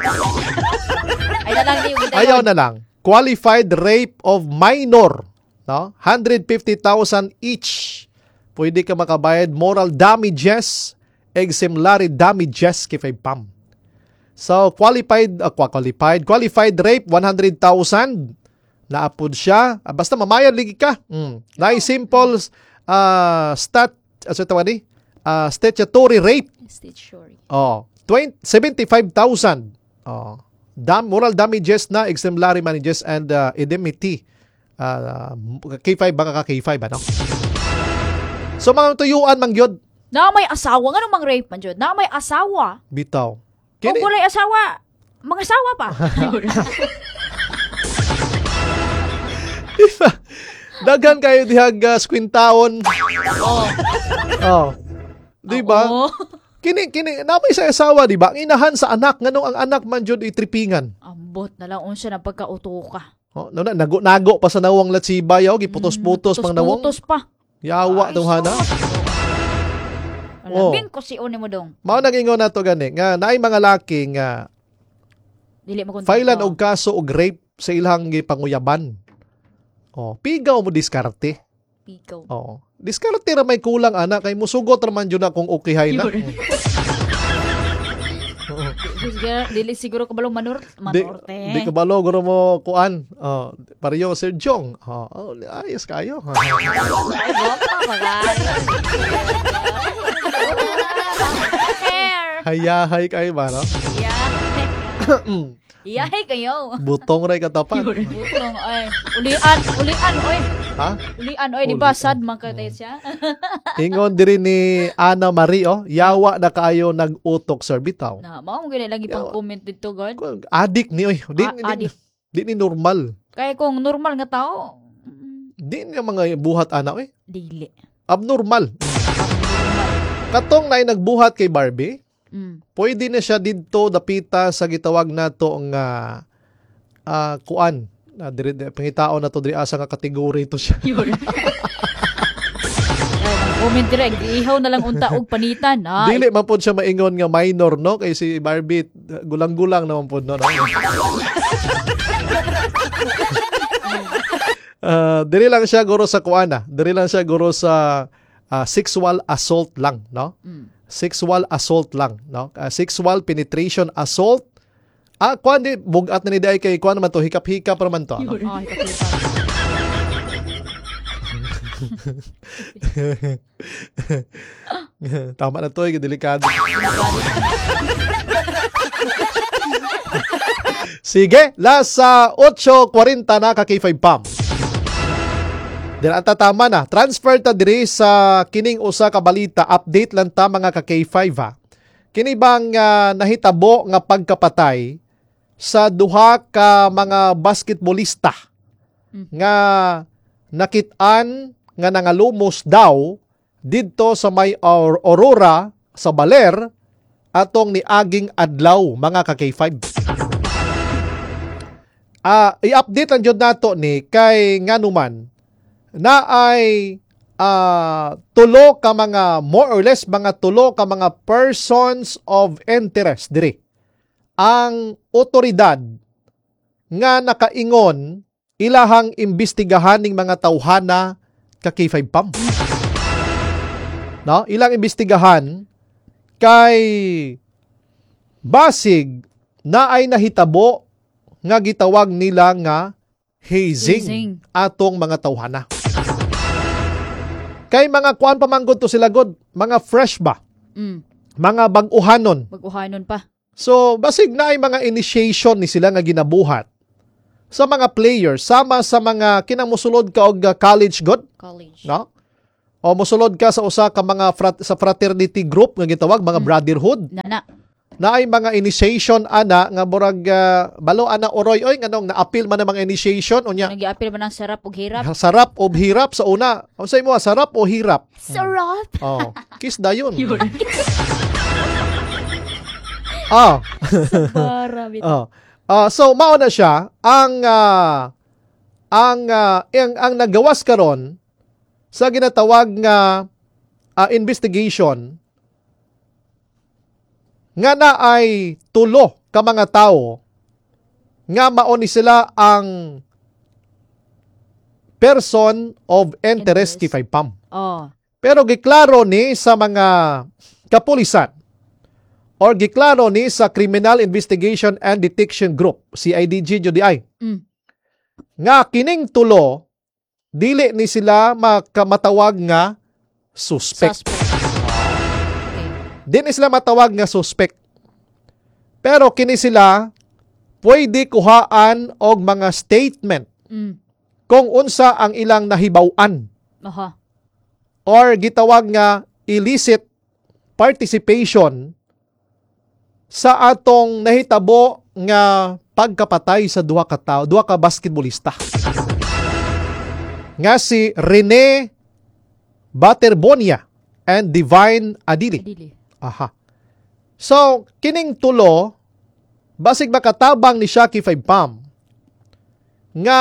E: Ay na lang di yung
D: ayaw na lang. Qualified rape of minor, no? one hundred fifty thousand each. Pwede ka makabayad moral damages, exemplary damages kay five pam. So, qualified, uh, qualified, qualified rape, one hundred thousand. Naapod siya. Ah, basta mamayad ligi ka. Mm. Na simple uh, stat, ano tawag ni? Uh, statutory rape.
E: Statutory.
D: Oh, twenty, seventy-five thousand. Oh. Dam, moral damages na exemplary damages and uh, indemnity. Uh, K five ba ka K five ano? So mga tuyuan mang gyud
E: Na may asawa nga mang rape man jud. Na may asawa.
D: bitaw.
E: Kung
D: Kini
E: walay asawa, mga asawa pa.
D: daghan kayo dihag uh, skwintaon.
E: Oh.
D: Oh. Di ba?
E: Oo.
D: Kini kini na may sa asawa di ba? Ang inahan sa anak nganong ang anak man jud itripingan.
E: Ambot na lang unsa na pagkautuka.
D: Oh, no na nago nago pa sa nawang latsiba yaw giputos-putos pang nawang.
E: Putos pa.
D: Yawa tong hana. Oh.
E: Alabing ko si une mo dong.
D: Mao nag-ingon nato gani nga naay mga laki nga
E: Dili mo kontento.
D: filean og kaso og rape sa ilang gipanguyaban. Oh, pigaw mo diskarte.
E: Pigaw.
D: Oh. Diskarte ra may kulang ana kay musugot ra man jud na kung okay hay na.
E: Siguro, dili siguro ko balong manur
D: Di,
E: manorte.
D: di ka balo guro mo kuan. Oh, pareho Sir Jong. Oh, oh ayos kayo.
E: Ay, baka magay. Hair.
D: Hayahay kayo ba no?
E: Yahay. Yahay kayo.
D: Butong ray katapan.
E: Butong ay. Ulian, ulian oy.
D: Ha?
E: Ulian oy, di ba sad man ka tayo siya?
D: Ingon diri ni Ana Marie oh, yawa na kaayo nag-utok sir bitaw.
E: Na, mao mo gani lagi pang comment dito god.
D: Adik ni oy. Di,
E: Ah,
D: di,
E: adik.
D: di ni normal.
E: Kaya kung normal nga tao, mm,
D: Di niya mga buhat ana oy.
E: dili.
D: Abnormal. Katong nay nagbuhat kay Barbie,
E: Mm.
D: pwede na siya didto dapita sa gitawag nato nga uh, kuan. Na diri pangitao na to diri asa nga kategory to siya.
E: Ay, ang comment direct, ihaw na lang unta og panitan. Ah,
D: Dili man pod siya maingon nga minor no kay si Barbie gulang-gulang naman pod no. no? uh, diri lang siya guro sa kuana. Diri lang siya guro sa uh, sexual assault lang, no?
E: Mm.
D: Sexual assault lang, no? Uh, sexual penetration assault. Ah, kuan di bugat na ni dai kay kuan man to hikap-hikap ra man to. No?
E: Ay, kakita.
D: Tama na to, eh, delikado. Sige, last sa uh, eight forty na ka K five Pam. Dira ata tama na. Transfer ta diri sa kining usa ka balita. Update lang ta mga ka K five ha. Kini bang uh, nahitabo nga pagkapatay sa duha ka mga basketballista nga nakit-an nga nangalumos daw didto sa may Aur- Aurora sa Baler atong niaging adlaw mga ka K five. Ah, uh, i-update lang jud nato ni kay nganuman na ay uh, tulo ka mga more or less mga tulo ka mga persons of interest diri ang otoridad nga nakaingon ilahang imbestigahan ning mga tawhana ka K five Pam. No, ilang imbestigahan kay basig na ay nahitabo nga gitawag nila nga hazing,
E: Hazing.
D: atong mga tawhana. Kay mga kuan pamanggod to sila god, mga fresh ba?
E: Mm.
D: Mga bag-uhanon.
E: Mag-uhanon pa.
D: So basig na ay mga initiation ni sila nga ginabuhat. sa mga players sama sa mga kinang musulod ka og uh, college god,
E: College.
D: no? O musulod ka sa usa ka mga frat, sa fraternity group nga gitawag mga brotherhood.
E: Nana.
D: Na ay mga initiation ana nga murag uh, balo ana oroy oy nganong na-appeal man ang mga initiation unya.
E: Nag-i-appeal man ng sarap ug hirap.
D: Sarap o hirap sa una. Unsay mo sarap o hirap?
A: Sarap.
D: Oh, kiss dayon. Ah.
E: Para bit.
D: Oh. Ah, so mao na siya ang ah, ang ah, ang, ang nagawas karon sa ginatawag nga ah, investigation nga na ay tulo ka mga tao nga mao ni sila ang person of interest
E: Interest.
D: kay Five Pam.
E: Oh.
D: Pero giklaro ni sa mga kapulisan or giklaro ni sa Criminal Investigation and Detection Group, C I D G jud di ay,
E: Mm.
D: nga kining tulo dili ni sila makamatawag nga suspect.
E: Suspect. Okay.
D: Di ni sila matawag nga suspect. Pero kini sila pwede kuhaan og mga statement
E: Mm.
D: kung unsa ang ilang nahibaw-an
E: Aha.
D: or gitawag nga illicit participation sa atong nahitabo nga pagkapatay sa duha ka tawo, duha ka basketballista. Nga si Rene Baterbonia and Divine Adili.
E: Dili.
D: Aha. So, kining tulo, basig makatabang ni Shaki Five Pam nga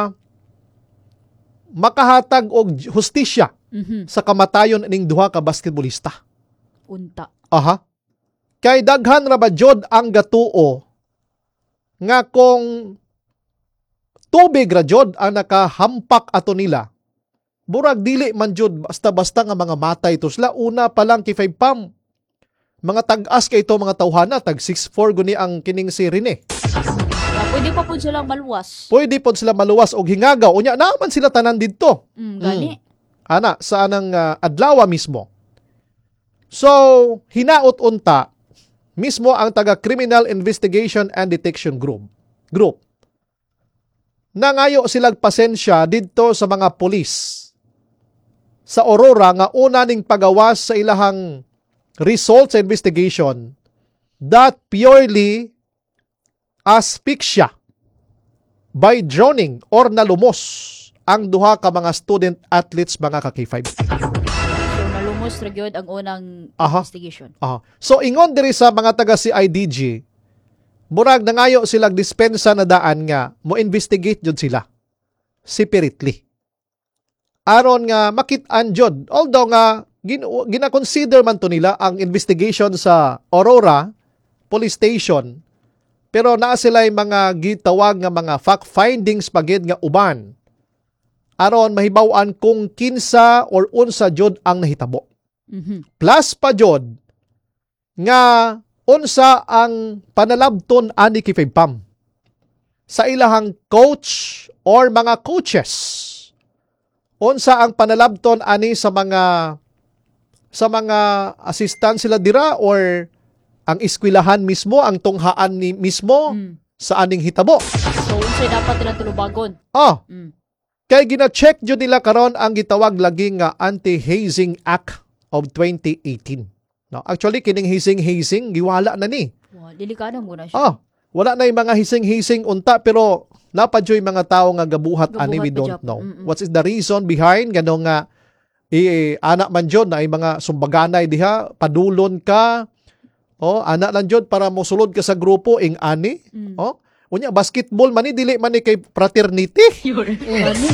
D: makahatag og hustisya
E: Mhm.
D: sa kamatayon ning duha ka basketballista.
E: Unta.
D: Aha. Kay daghan ra ba jud ang gatuo nga kung tubig ra jud ang nakahampak ato nila. Burag dili man jud basta-basta nga mga matay to sila. Una pa lang kay Five Pam. Mga tag-as kay ito mga tawhana, tag six four guni ang kining si Rene.
E: Kaya pwede pa po silang maluwas.
D: Pwede pod sila maluwas og hingagaw. Unya naman sila tanan didto.
E: Mm, gani.
D: Ana, sa anang uh, adlawa mismo. So, hinaot unta, mismo ang taga Criminal Investigation and Detection Group. Group. Nangayo silang pasensya didto sa mga pulis sa Aurora nga una ning pagawas sa ilahang results sa investigation that purely asphyxia by drowning or nalumos ang duha ka mga student athletes mga ka K five.
E: So nalumos ra gyud ang unang
D: Aha.
E: investigation.
D: Aha. So ingon diri sa mga taga C I D G, murag nangayo silang dispensa na daan nga mo investigate jud sila separately. Aron nga makit-an jud, although nga gin, gina-consider man to nila ang investigation sa Aurora Police Station, pero naa sila mga gitawag nga mga fact findings pagid nga uban aron mahibaw-an kung kinsa or unsa jud ang nahitabo.
E: Mhm.
D: Plus pa jud nga unsa ang panalabton ani kay Five Pam sa ilahang coach or mga coaches. Unsa ang panalabton ani sa mga sa mga assistant sila dira or ang eskwelahan mismo, ang tunghaan ni mismo
E: Mm.
D: sa aning hitabo.
E: So unsay dapat nilang tulubagon?
D: Ah,
E: Mm.
D: kay gina-check jud nila karon ang gitawag lagi nga Anti-Hazing Act of twenty eighteen. No, actually kining hazing-hazing giwala na ni.
E: Wow, delikado mo na siya.
D: Ah, wala na yung mga hising-hising unta pero napadyoy mga tao nga gabuhat ani we
E: Gabuhat pa
D: don't
E: jud.
D: know.
E: Mm-mm.
D: What is the reason behind ganong nga i anak man jud na ay mga sumbaganay diha, padulon ka. Oh, anak lang jud para mosulod ka sa grupo ing ani.
E: Mm.
D: Oh, unya basketball man ni dili man ni kay fraternity.
E: Gani.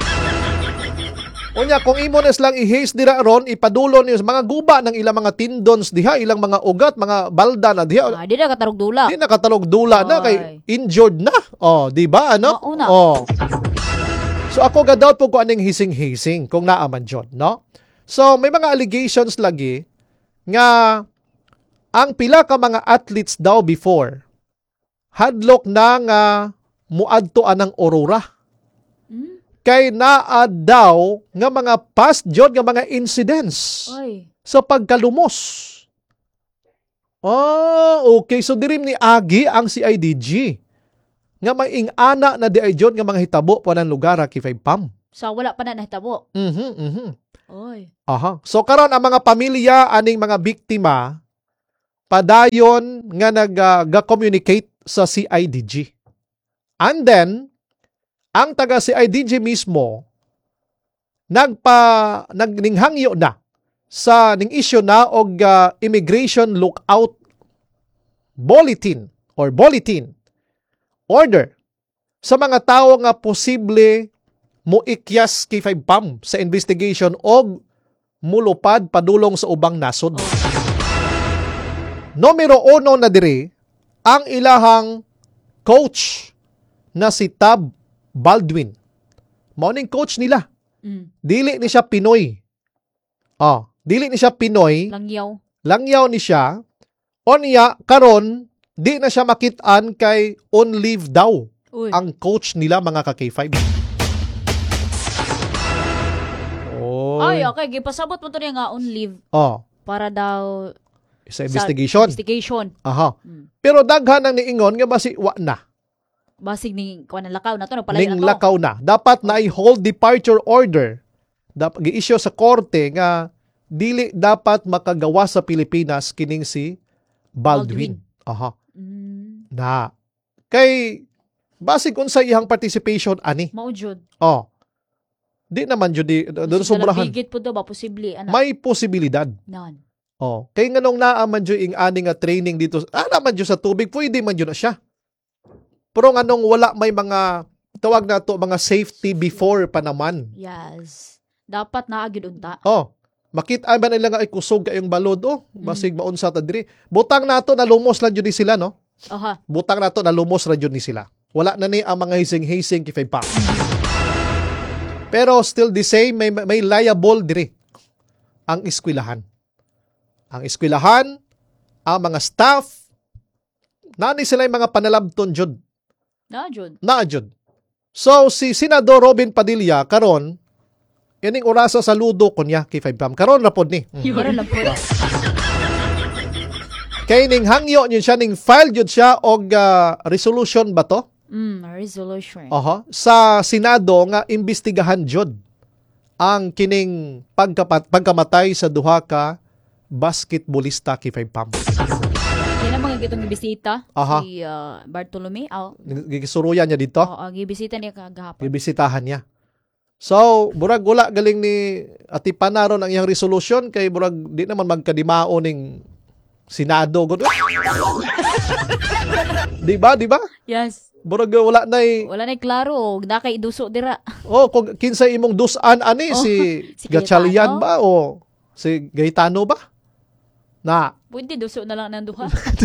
D: Unya kung imo na silang i-haze dira ron, ipadulon niyo sa mga guba ng ilang mga tindons diha, ilang mga ugat, mga balda na diha.
E: Ah, di na katarog dula.
D: Di nakatalog dula na kay
E: Ay.
D: injured na. Oh, di ba ano?
E: Mauna.
D: Oh. So ako gadawt po ko aning hising-hising kung naaman jud, no? So may mga allegations lagi nga ang pila ka mga athletes daw before hadlok na nga muadto anang Aurora.
E: Hmm?
D: Kay naa daw nga mga past jud nga mga incidents
E: Ay.
D: sa pagkalumos. Oh, okay. So dirim ni Agi ang C I D G. nga maing-ana na di ay jud nga mga hitabo po ng lugar kifay pam.
E: So wala pa na nahitabo.
D: Mhm, mhm.
E: Oy.
D: Aha. So karon ang mga pamilya aning mga biktima padayon nga nag-communicate sa C I D G. And then ang taga C I D G mismo nagpa nagninghangyo na sa ning issue na og uh, immigration lookout bulletin or bulletin order sa mga tao nga posible muikyas kay five pam sa investigation og mulupad padulong sa ubang nasod. Numero uno na diri ang ilahang coach na si Tab Baldwin. Mao ning coach nila.
E: Mm.
D: Dili ni siya Pinoy. Ah, dili ni siya Pinoy.
E: Langyaw.
D: Langyaw ni siya. O niya karon di na siya makitaan kay on leave daw
E: Uy.
D: ang coach nila mga ka K five. Oh.
E: Ay, okay. Gipasabot mo to niya nga on leave
D: Oh,
E: para daw
D: sa investigation.
E: Sa investigation.
D: Aha.
E: Mm.
D: Pero daghan ang niingon nga basi wa na.
E: Basig ni kuan ng lakaw na to, nagpalayo
D: Ning
E: na to.
D: lakaw na. Dapat na i-hold departure order. Dapat gi-issue sa korte nga dili dapat makagawa sa Pilipinas kining si Baldwin. Aha.
E: Mm.
D: Na kay basig unsa iyang participation ani.
E: Mao jud.
D: Oh. Di naman jud di doon
E: Sa
D: sobrahan.
E: bigit po daw ba posible ana.
D: May posibilidad.
E: Nan.
D: Oh, kay nganong naa man jud ing ani nga training dito. Ah, naman jud sa tubig, pwede man jud na siya. Pero nganong wala may mga tawag na to mga safety before pa naman.
E: Yes. Dapat naa gyud unta.
D: Oh, makita ba nila nga ay kusog kayong balod oh, basig maunsa ta diri. Butang nato na lumos lang jud ni sila no.
E: Aha.
D: Butang nato na lumos ra jud ni sila. Wala na ni ang mga hising-hising kifay pa. Pero still the same, may, may liable diri ang eskwelahan. Ang eskwelahan, ang mga staff, nani sila yung mga panalabton jud.
E: Na jud.
D: Na jud. So, si Senador Robin Padilla, karon, ining orasa sa ludo ko niya kay five pam. Karon rapod ni. Mm.
E: Karon lang po.
D: Kay ning hangyo niyo siya, ning file jud siya og uh, resolution ba to?
E: Mm, resolution.
D: Aha. Sa Senado nga imbestigahan jud ang kining pagkapat, pagkamatay sa duha ka basketballista kay five pam.
E: Yan ang mga gitong gibisita.
D: Aha.
E: Si uh, Bartolome. Oh,
D: Gigisuruyan niya dito.
E: oh, oh, gibisita niya kagahapon.
D: Bibisitahan niya. So, burag wala galing ni Ati Panaron ang iyang resolution kay burag di naman magkadimao ning Senado. Di ba? Di ba?
E: Yes.
D: Burag wala na
E: Wala na klaro. Na kay iduso dira.
D: oh, kung kinsa imong dusan ani
E: Oh,
D: si,
E: si
D: Gatchalian
E: Cayetano?
D: ba o si Gaetano ba? Na.
E: Pwede duso na lang ng duha.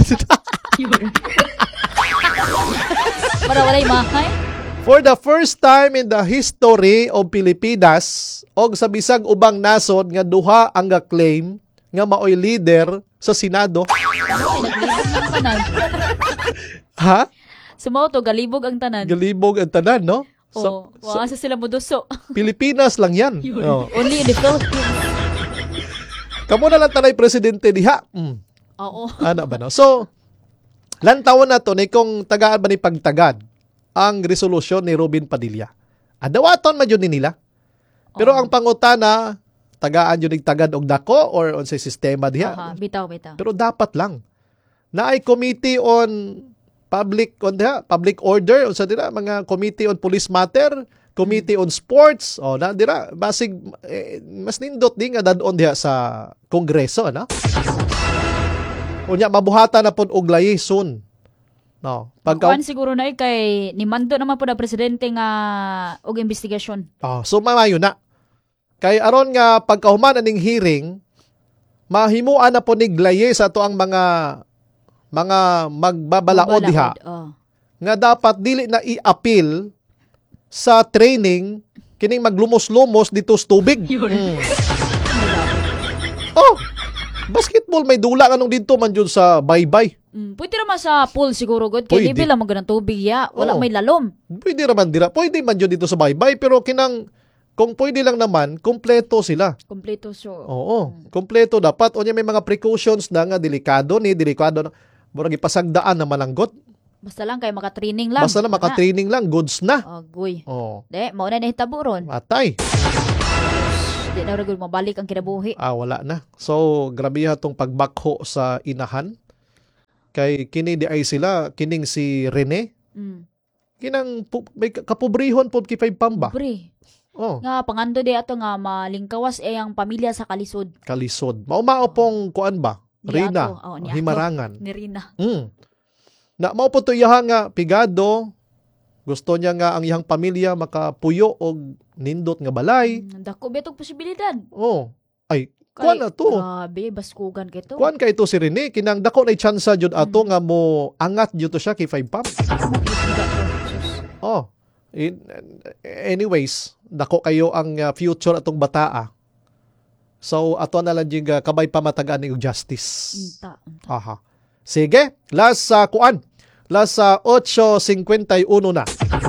E: Para walay mahay.
D: For the first time in the history of Pilipinas, og sa bisag ubang nasod nga duha ang ga-claim nga maoy leader sa Senado.
E: Naglibog ng tanan.
D: Ha?
E: Sumaw to, galibog ang tanan.
D: Galibog ang tanan, no?
E: Oh,
D: Sa,
E: wala sa sila mo duso.
D: Pilipinas lang yan. Oh.
E: Only in the Philippines.
D: Kamo na lang tanay presidente diha. Mm.
E: Oo.
D: Ano ba no? So, lantawon na to na kung tagaan ba ni pagtagad ang resolusyon ni Robin Padilla. Adawaton man yun ni nila. Pero
E: Oh.
D: ang pangutana, tagaan yun ni tagad og dako or on sa sistema diha.
E: Aha, bitaw, bitaw.
D: Pero dapat lang na ay committee on public on diha, public order o sa dira mga committee on police matter, committee on sports o na dira basig eh, mas nindot din nga dadon diha sa kongreso no. Unya mabuhatan na pod og liaison. No, pagka
E: Kuan siguro na eh, kay ni mando naman po na presidente nga og investigasyon.
D: oh, so mamayo na. Kay aron nga pagkahuman aning hearing, mahimuan na po ni glaye sa ato ang mga mga magbabalaod diha.
E: Oh.
D: Nga dapat dili na i-appeal sa training kining maglumos-lumos dito sa tubig. Mm. Oh, basketball may dula kanong dito man jud sa baybay.
E: Mm, pwede naman sa pool siguro god kay
D: Pwede.
E: level lang mo ganang tubig ya. Wala
D: Oo.
E: may lalom.
D: Pwede raman dira. Pwede man jud dito sa baybay pero kinang kung pwede lang naman kompleto sila.
E: Kompleto so.
D: Oo, kompleto dapat. Unya may mga precautions na nga delikado ni delikado na murag ipasagdaan na malanggot.
E: Basta lang kay maka-training lang.
D: Basta na maka-training lang, goods na.
E: Agoy.
D: Oh,
E: De, mao na nahitabo ron.
D: atay.
E: Di na rin mabalik ang kinabuhi.
D: Ah, wala na. So, grabe tong pagbakho sa inahan. Kay kini di ay sila, kining si Rene.
E: Mm.
D: Kinang pu- may kapobrihon po kay five pamba.
E: Pre.
D: Oh,
E: Nga pangando di ato nga malingkawas ay ang pamilya sa kalisod.
D: kalisod. Maumao pong kuan ba?
E: Ni
D: Rina,
E: ato. Oh, ni ato.
D: himarangan.
E: Ni Rina.
D: Mm. Na mao po to iyaha nga pigado. Gusto niya nga ang iyang pamilya makapuyo og nindot nga balay.
E: Mm, Dako betog posibilidad.
D: Oh. Ay, kuan na to.
E: Grabe, baskugan kay to.
D: Kuan kay to si Rene, kinang dako na chance jud ato nga mo angat jud to siya kay five pam. Oh. In, anyways, dako kayo ang uh, future atong bataa. So ato na lang jig uh, kabay pamatagaan ni justice.
E: Unta.
D: Aha. Sige, last sa uh, kuan. Last sa uh, eight fifty-one na.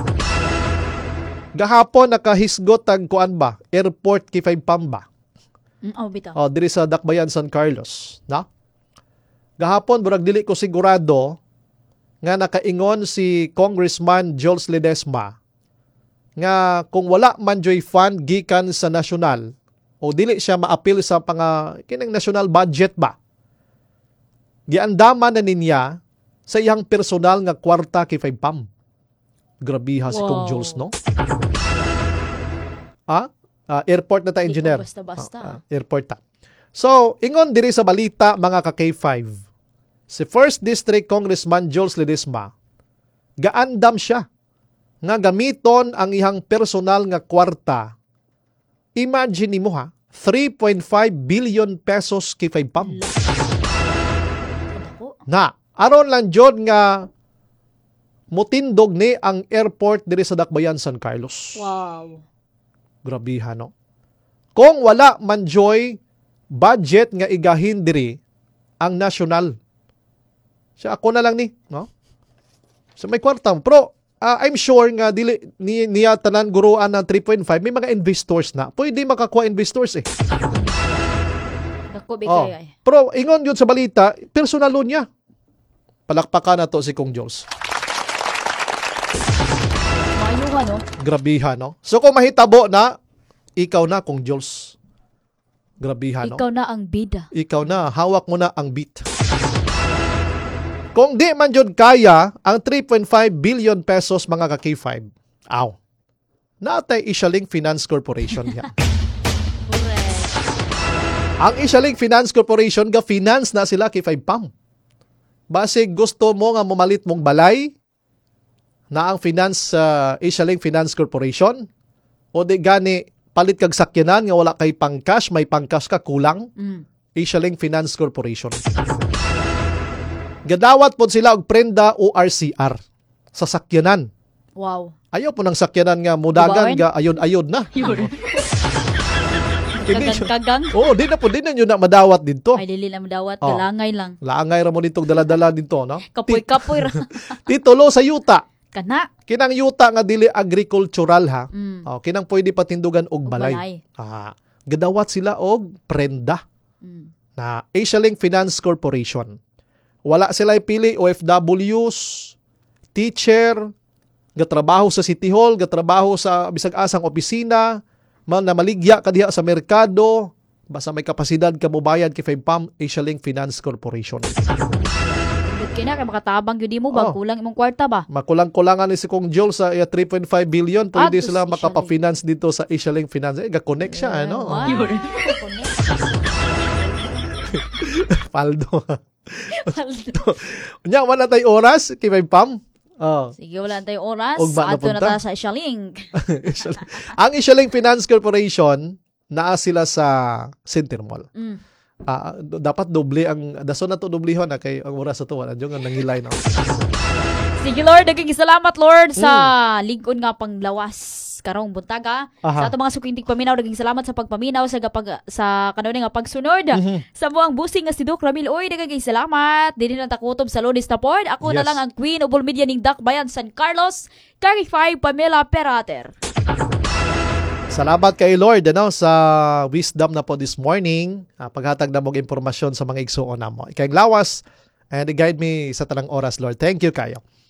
D: Gahapon nakahisgot ang kuan ba? Airport kay five pam ba?
E: Mm, oh, bitaw.
D: Oh, diri sa Dakbayan, San Carlos, na? Gahapon burag dili ko sigurado nga nakaingon si Congressman Jules Ledesma nga kung wala man joy fund gikan sa nasyonal o dili siya ma-appeal sa panga kinang national budget ba. Giandaman na niya sa iyang personal nga kwarta kay five pam. Grabiha si Kong
E: Wow.
D: Jules, no? Ah? Ah, airport na ta,
E: Di ko
D: engineer.
E: basta-basta.
D: Ah, ah, airport ta. So, ingon diri sa balita mga ka K five. Si First District Congressman Jules Ledesma, gaandam siya nga gamiton ang ihang personal nga kwarta. Imagine mo ha, three point five billion pesos kay five pam.
E: Dako.
D: Na, aron lang jud nga mutindog ni ang airport diri sa Dakbayan, San Carlos.
E: Wow.
D: Grabiha, no? Kung wala man joy budget nga igahin diri ang national. Siya ako na lang ni, no? So may kwarta. Pero uh, I'm sure nga dili ni, niya tanan guruan ng three point five, may mga investors na. Pwede makakuha investors eh.
E: Dako
D: Oh.
E: bigay ay.
D: Pero ingon yun sa balita, personal loan niya. Palakpakan na to si Kong Jules.
E: Maayuhan no.
D: Grabiha, no? So kung mahitabo na, ikaw na Kong Jules. Grabiha, no?
E: Ikaw na ang bida.
D: Ikaw na, hawak mo na ang beat. Kung di man jud kaya ang three point five billion pesos mga ka K five, aw, natay Ishaling Finance Corporation niya.
E: Correct.
D: Ang Ishaling Finance Corporation ga finance na sila kay five pam. Base gusto mo nga mumalit mong balay na ang finance sa uh, Ishaling Finance Corporation o di gani palit kag sakyanan nga wala kay pang-cash, may pang-cash ka kulang.
E: Mm.
D: Ishaling Finance Corporation. Gadawat po sila og prenda O R C R sa sakyanan.
E: Wow.
D: Ayaw po ng sakyanan nga mudagan
E: Ubawen?
D: ga ayod-ayod na. Kini siya-
E: Kagang-kagang.
D: Oo, di na po, di na yun na madawat dito.
E: Ay, dili lang dawat.
D: Oh.
E: Galangay lang.
D: Laangay ra mo nitong dala-dala dito, no?
E: Kapoy-kapoy ra.
D: Titulo sa yuta.
E: Kana.
D: Kinang yuta nga dili agricultural ha.
E: Mm.
D: Oh, kinang pwede patindugan og
E: Og
D: balay.
E: balay.
D: Ah, gadawat sila og prenda
E: Mm.
D: na Ishaling Finance Corporation. Wala sila pili O F Ws, teacher, gatrabaho sa City Hall, gatrabaho sa bisag asang opisina, man na maligya ka diha sa merkado, basta may kapasidad ka mobayad kay five pam Ishaling Finance Corporation.
E: Good kina kay makatabang gyud mo ba
D: Oh.
E: kulang imong kwarta ba?
D: Makulang-kulangan ni si Kong Joel sa iya three point five billion, pwede
E: Ah, to
D: sila
E: si
D: makapa-finance dito sa Ishaling Finance. Eh, ga-connect siya, ano?
E: Wow.
D: Paldo. Nya, wala tayo oras kay five pam. Oh.
E: Sige, wala na tayong oras.
D: Og ba
E: Ato na
D: napunta?
E: ta sa Ishaling.
D: Ang Ishaling Finance Corporation, naa sila sa Center Mall.
E: Mm.
D: Ah, d- dapat doble ang daso na to doblehon na kay ang oras sa to wala jud nga nangilay na.
E: Sige Lord, naging salamat Lord sa
D: Mm.
E: lingkod nga panglawas karong buntaga.
D: Aha.
E: Sa ato mga sukintig paminaw, naging salamat sa pagpaminaw sa gapag sa kanunay nga pagsunod.
D: Mhm.
E: Sa buang busing nga si Doc Ramil, oy naging salamat. Dili lang takutob sa Lourdes na port. Ako na
D: Yes.
E: lang ang Queen of all media ning Dakbayan San Carlos, Carry five Pamela Perater.
D: Salamat kay Lord ano sa wisdom na po this morning. Ah, paghatag na mong impormasyon sa mga igsuon namo. Ikay lawas and guide me sa tanang oras Lord. Thank you kayo.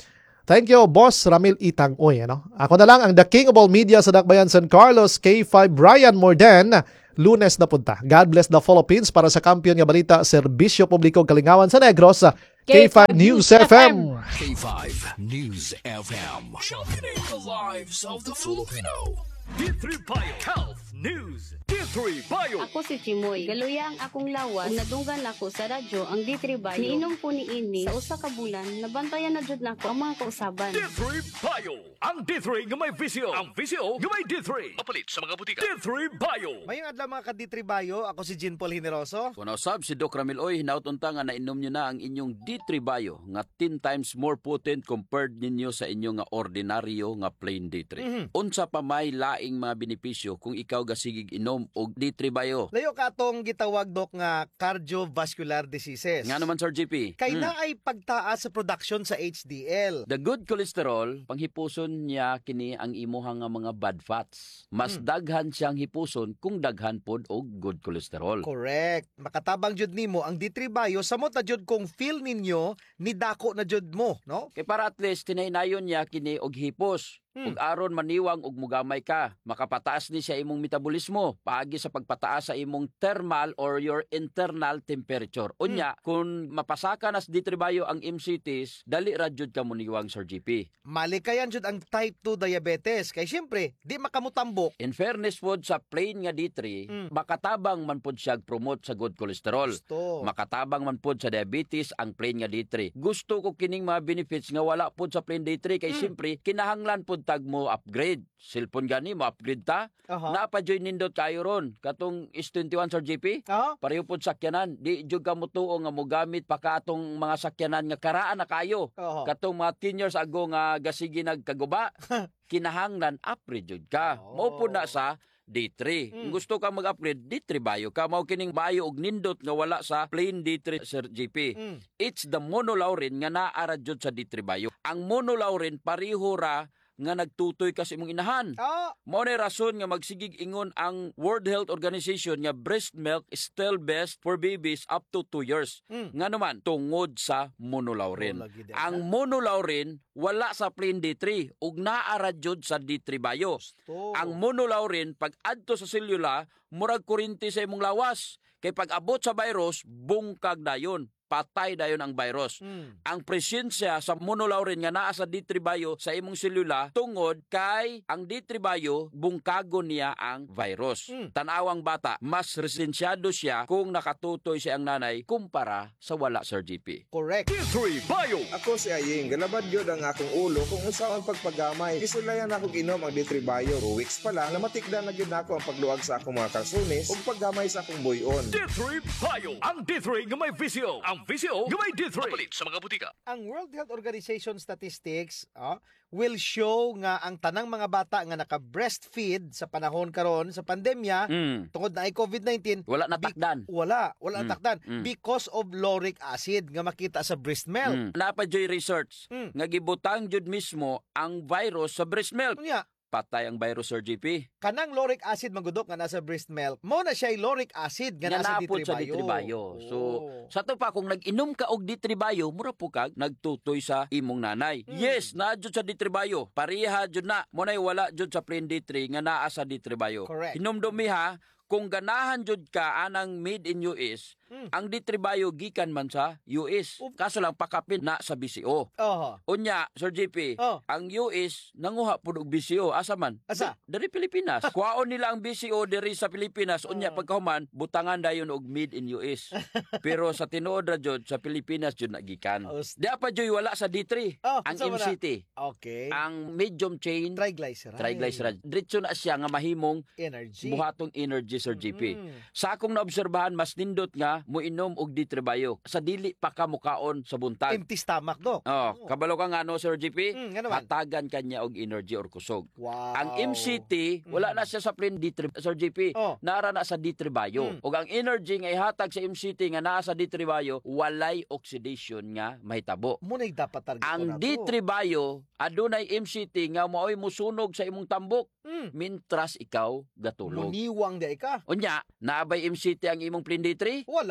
D: Thank you, Boss Ramil Itang Uy. Ano? Ako na lang ang the king of all media sa Dakbayan San Carlos, K five Brian Morden. Lunes na punta. God bless the Philippines para sa kampiyon nga balita, Serbisyo Publiko Kalingawan sa Negros, K five News F M.
C: K five News F M. Championing the lives of the Filipino. D three Bio Health News. D three Bio.
H: Ako si Chimoy. Galuya ang akong lawas. Kung nadunggan ako sa radyo ang D three Bio. Niinom po ni ini sa usa ka bulan. Nabantayan na jud nako ang mga kausaban.
C: D three Bio. Ang D three nga may visyo. Ang visyo nga may D three. Mapalit sa mga butika. D three Bio.
I: Mayong adlaw mga ka-D three Bio, ako si Jean Paul Generoso.
J: Kung nausab si Doc Ramil Oy, hinautunta nga nainom nyo na ang inyong D three Bio nga ten times more potent compared ninyo sa inyong nga ordinaryo nga plain D three.
I: Mhm.
J: Unsa pa may laing mga benepisyo kung ikaw gasigig inom og D three Bio?
I: Layo ka atong gitawag dok nga cardiovascular diseases.
J: Nga naman Sir G P.
I: Kay
J: Hmm.
I: na ay pagtaas sa production sa H D L.
J: The good cholesterol, panghipuson niya kini ang imuhang nga mga bad fats. Mas
I: Hmm.
J: daghan siyang hipuson kung daghan pod og good cholesterol.
I: Correct. Makatabang jud nimo ang D three Bio samot na jud kung feel ninyo ni dako na jud mo, no?
J: Kay para at least tinaynayon niya kini og hipos.
I: Hmm.
J: Ug aron maniwang og mugamay ka, makapataas ni sa imong metabolismo paagi sa pagpataas sa imong thermal or your internal temperature. Unya, kung mapasaka nas D three Bio ang M C Ts, dali ra jud ka muniwang Sir G P.
I: Malikayan jud ang type two diabetes kay syempre di makamutambok.
J: In fairness pod sa plain nga D three,
I: Hmm.
J: makatabang man pod siya promote sa good cholesterol.
I: Gusto.
J: Makatabang man pod sa diabetes ang plain nga D three. Gusto ko kining mga benefits nga wala pod sa plain D three kay
I: Hmm.
J: siyempre kinahanglan pod tag mo upgrade. Cellphone gani mo upgrade ta.
I: Aha.
J: Napajoy nindot kayo ron. Katong S twenty-one Sir G P.
I: Aha.
J: Pareho pod sakyanan. Di jud ka mo tuo nga mo gamit pa ka atong mga sakyanan nga karaan na kayo.
I: Aha.
J: Katong mga ten years ago nga gasigi nagkaguba. Kinahanglan upgrade jud ka.
I: Oh.
J: Mao po na sa D three.
I: Mm.
J: Kung gusto ka mag-upgrade, D three Bio ka. Mao kining Bio og nindot nga wala sa plain D three Sir G P.
I: Mm.
J: It's the monolaurin nga naara jud sa D three Bio. Ang monolaurin pareho ra nga nagtutoy kasi imong inahan.
I: Ah,
J: Mao na rason nga magsigig ingon ang World Health Organization nga breast milk is still best for babies up to two years.
I: mm.
J: Nga naman tungod sa monolaurin.
I: Oh, lagi din.
J: Ang monolaurin wala sa plain D three ug naara jud sa D three Bio.
I: Gusto.
J: Ang monolaurin pag adto sa selula murag kurinti sa imong lawas. Kay pag abot sa virus bungkag dayon. Patay dayon ang virus.
I: Mm.
J: Ang presensya sa monolaurin nga naa sa D three Bio sa imong selula tungod kay ang D three Bio bungkago niya ang virus.
I: Mm.
J: Tanawang bata, mas resensyado siya kung nakatutoy siya ang nanay kumpara sa wala Sir G P.
I: Correct.
C: D three Bio.
K: Ako si Aying, galabad yun ang akong ulo kung usaon pagpagamay. Isulayan ako inom ang D three Bio. Two weeks pa lang, namatikdan na yun ako ang pagluwag sa akong mga kalsunis ug paggamay sa akong buyon.
C: D three Bio. Ang D three nga may visyo. Ang visyo nga may D three. Mapalit sa mga butika.
I: Ang World Health Organization statistics ah, will show nga ang tanang mga bata nga naka-breastfeed sa panahon karon sa pandemya
J: Mm.
I: tungod na ay COVID nineteen
J: Wala
I: Bi-
J: natakdan.
I: wala wala
J: Mm,
I: natakdan
J: mm.
I: because of lauric acid nga makita sa breast milk.
J: Mm. Napajoy research
I: Mm.
J: nga gibutang jud mismo ang virus sa breast milk.
I: Unya,
J: Patay ang virus Sir G P.
I: kanang lauric acid magudok nga nasa breast milk, mo na siya lauric acid nga
J: Nga
I: nasa D
J: napod
I: three
J: sa D three Bio. So,
I: Oh.
J: sa to pa, kung nag-inom ka og D three Bio, mura po kag nagtutoy sa imong nanay.
I: Mm.
J: Yes, naa jud sa D three Bio. Pareha jud na. Munay wala jud sa plain D three nga naa sa D three Bio.
I: Correct.
J: Hinumdumi ha, kung ganahan jud ka anang made in U S,
I: Mm.
J: ang D three Bio gikan man sa U S. Kaso lang pakapin na sa B C O.
I: Oho.
J: Unya, Sir G P,
I: Oh.
J: ang U S nanguha pud og B C O. Asa man?
I: Asa?
J: Da- Dari Pilipinas. Kuhaon nila ang B C O diri sa Pilipinas. Unya
I: Oh.
J: pagkahuman, butangan dayon og made in U S. Pero sa tinuod ra jud sa Pilipinas jud nagikan.
I: Oh, s-
J: Di pa jud wala sa D three.
I: Oh,
J: ang
I: sa
J: M C T,
I: Okay.
J: ang medium chain
I: Triglyceride.
J: triglyceride. Diretso na siya nga mahimong
I: Energy.
J: buhatong energy Sir G P.
I: Mm.
J: Sa akong naobserbahan mas nindot nga moinom og D three Bio. Sa dili pa ka mukaon sa buntag.
I: Empty stomach, Dok.
J: Oh, kabalo ka nga no Sir G P.
I: Mm, nga naman.
J: Hatagan kanya og energy or kusog.
I: Wow.
J: Ang M C T, wala
I: Mm.
J: na siya sa plain D three, Sir G P.
I: Oh.
J: Naara na sa D three Bio.
I: Mm.
J: Ug ang energy nga ihatag sa M C T nga naa sa D three Bio, walay oxidation nga mahitabo.
I: Muna'y dapat target
J: Ang
I: ko na
J: D
I: to.
J: three Bio, adunay M C T nga maoy musunog sa imong tambok,
I: Mm.
J: mintras ikaw gatulog.
I: Muniwang di ka.
J: Unya, naabay M C T ang imong plain D three?
I: Wala.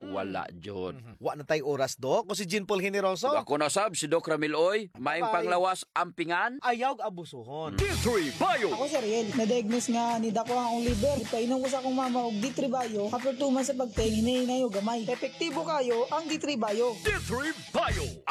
J: wala jud.
I: Wa na tay oras, Dok. O si Jean Paul Generoso,
J: Ako na sab si Doc Ramiloy, maing
I: Bye.
J: panglawas ampingan.
I: ayaw abusuhon.
C: D three Bio.
F: Ako si Ariel, na-diagnose nga ni Dako ang akong liver. Ipainom ko sa akong mama og D three Bio. After two months sa pagtingin, hinahinay o gamay. Epektibo kayo ang D three Bio.
C: D three Bio.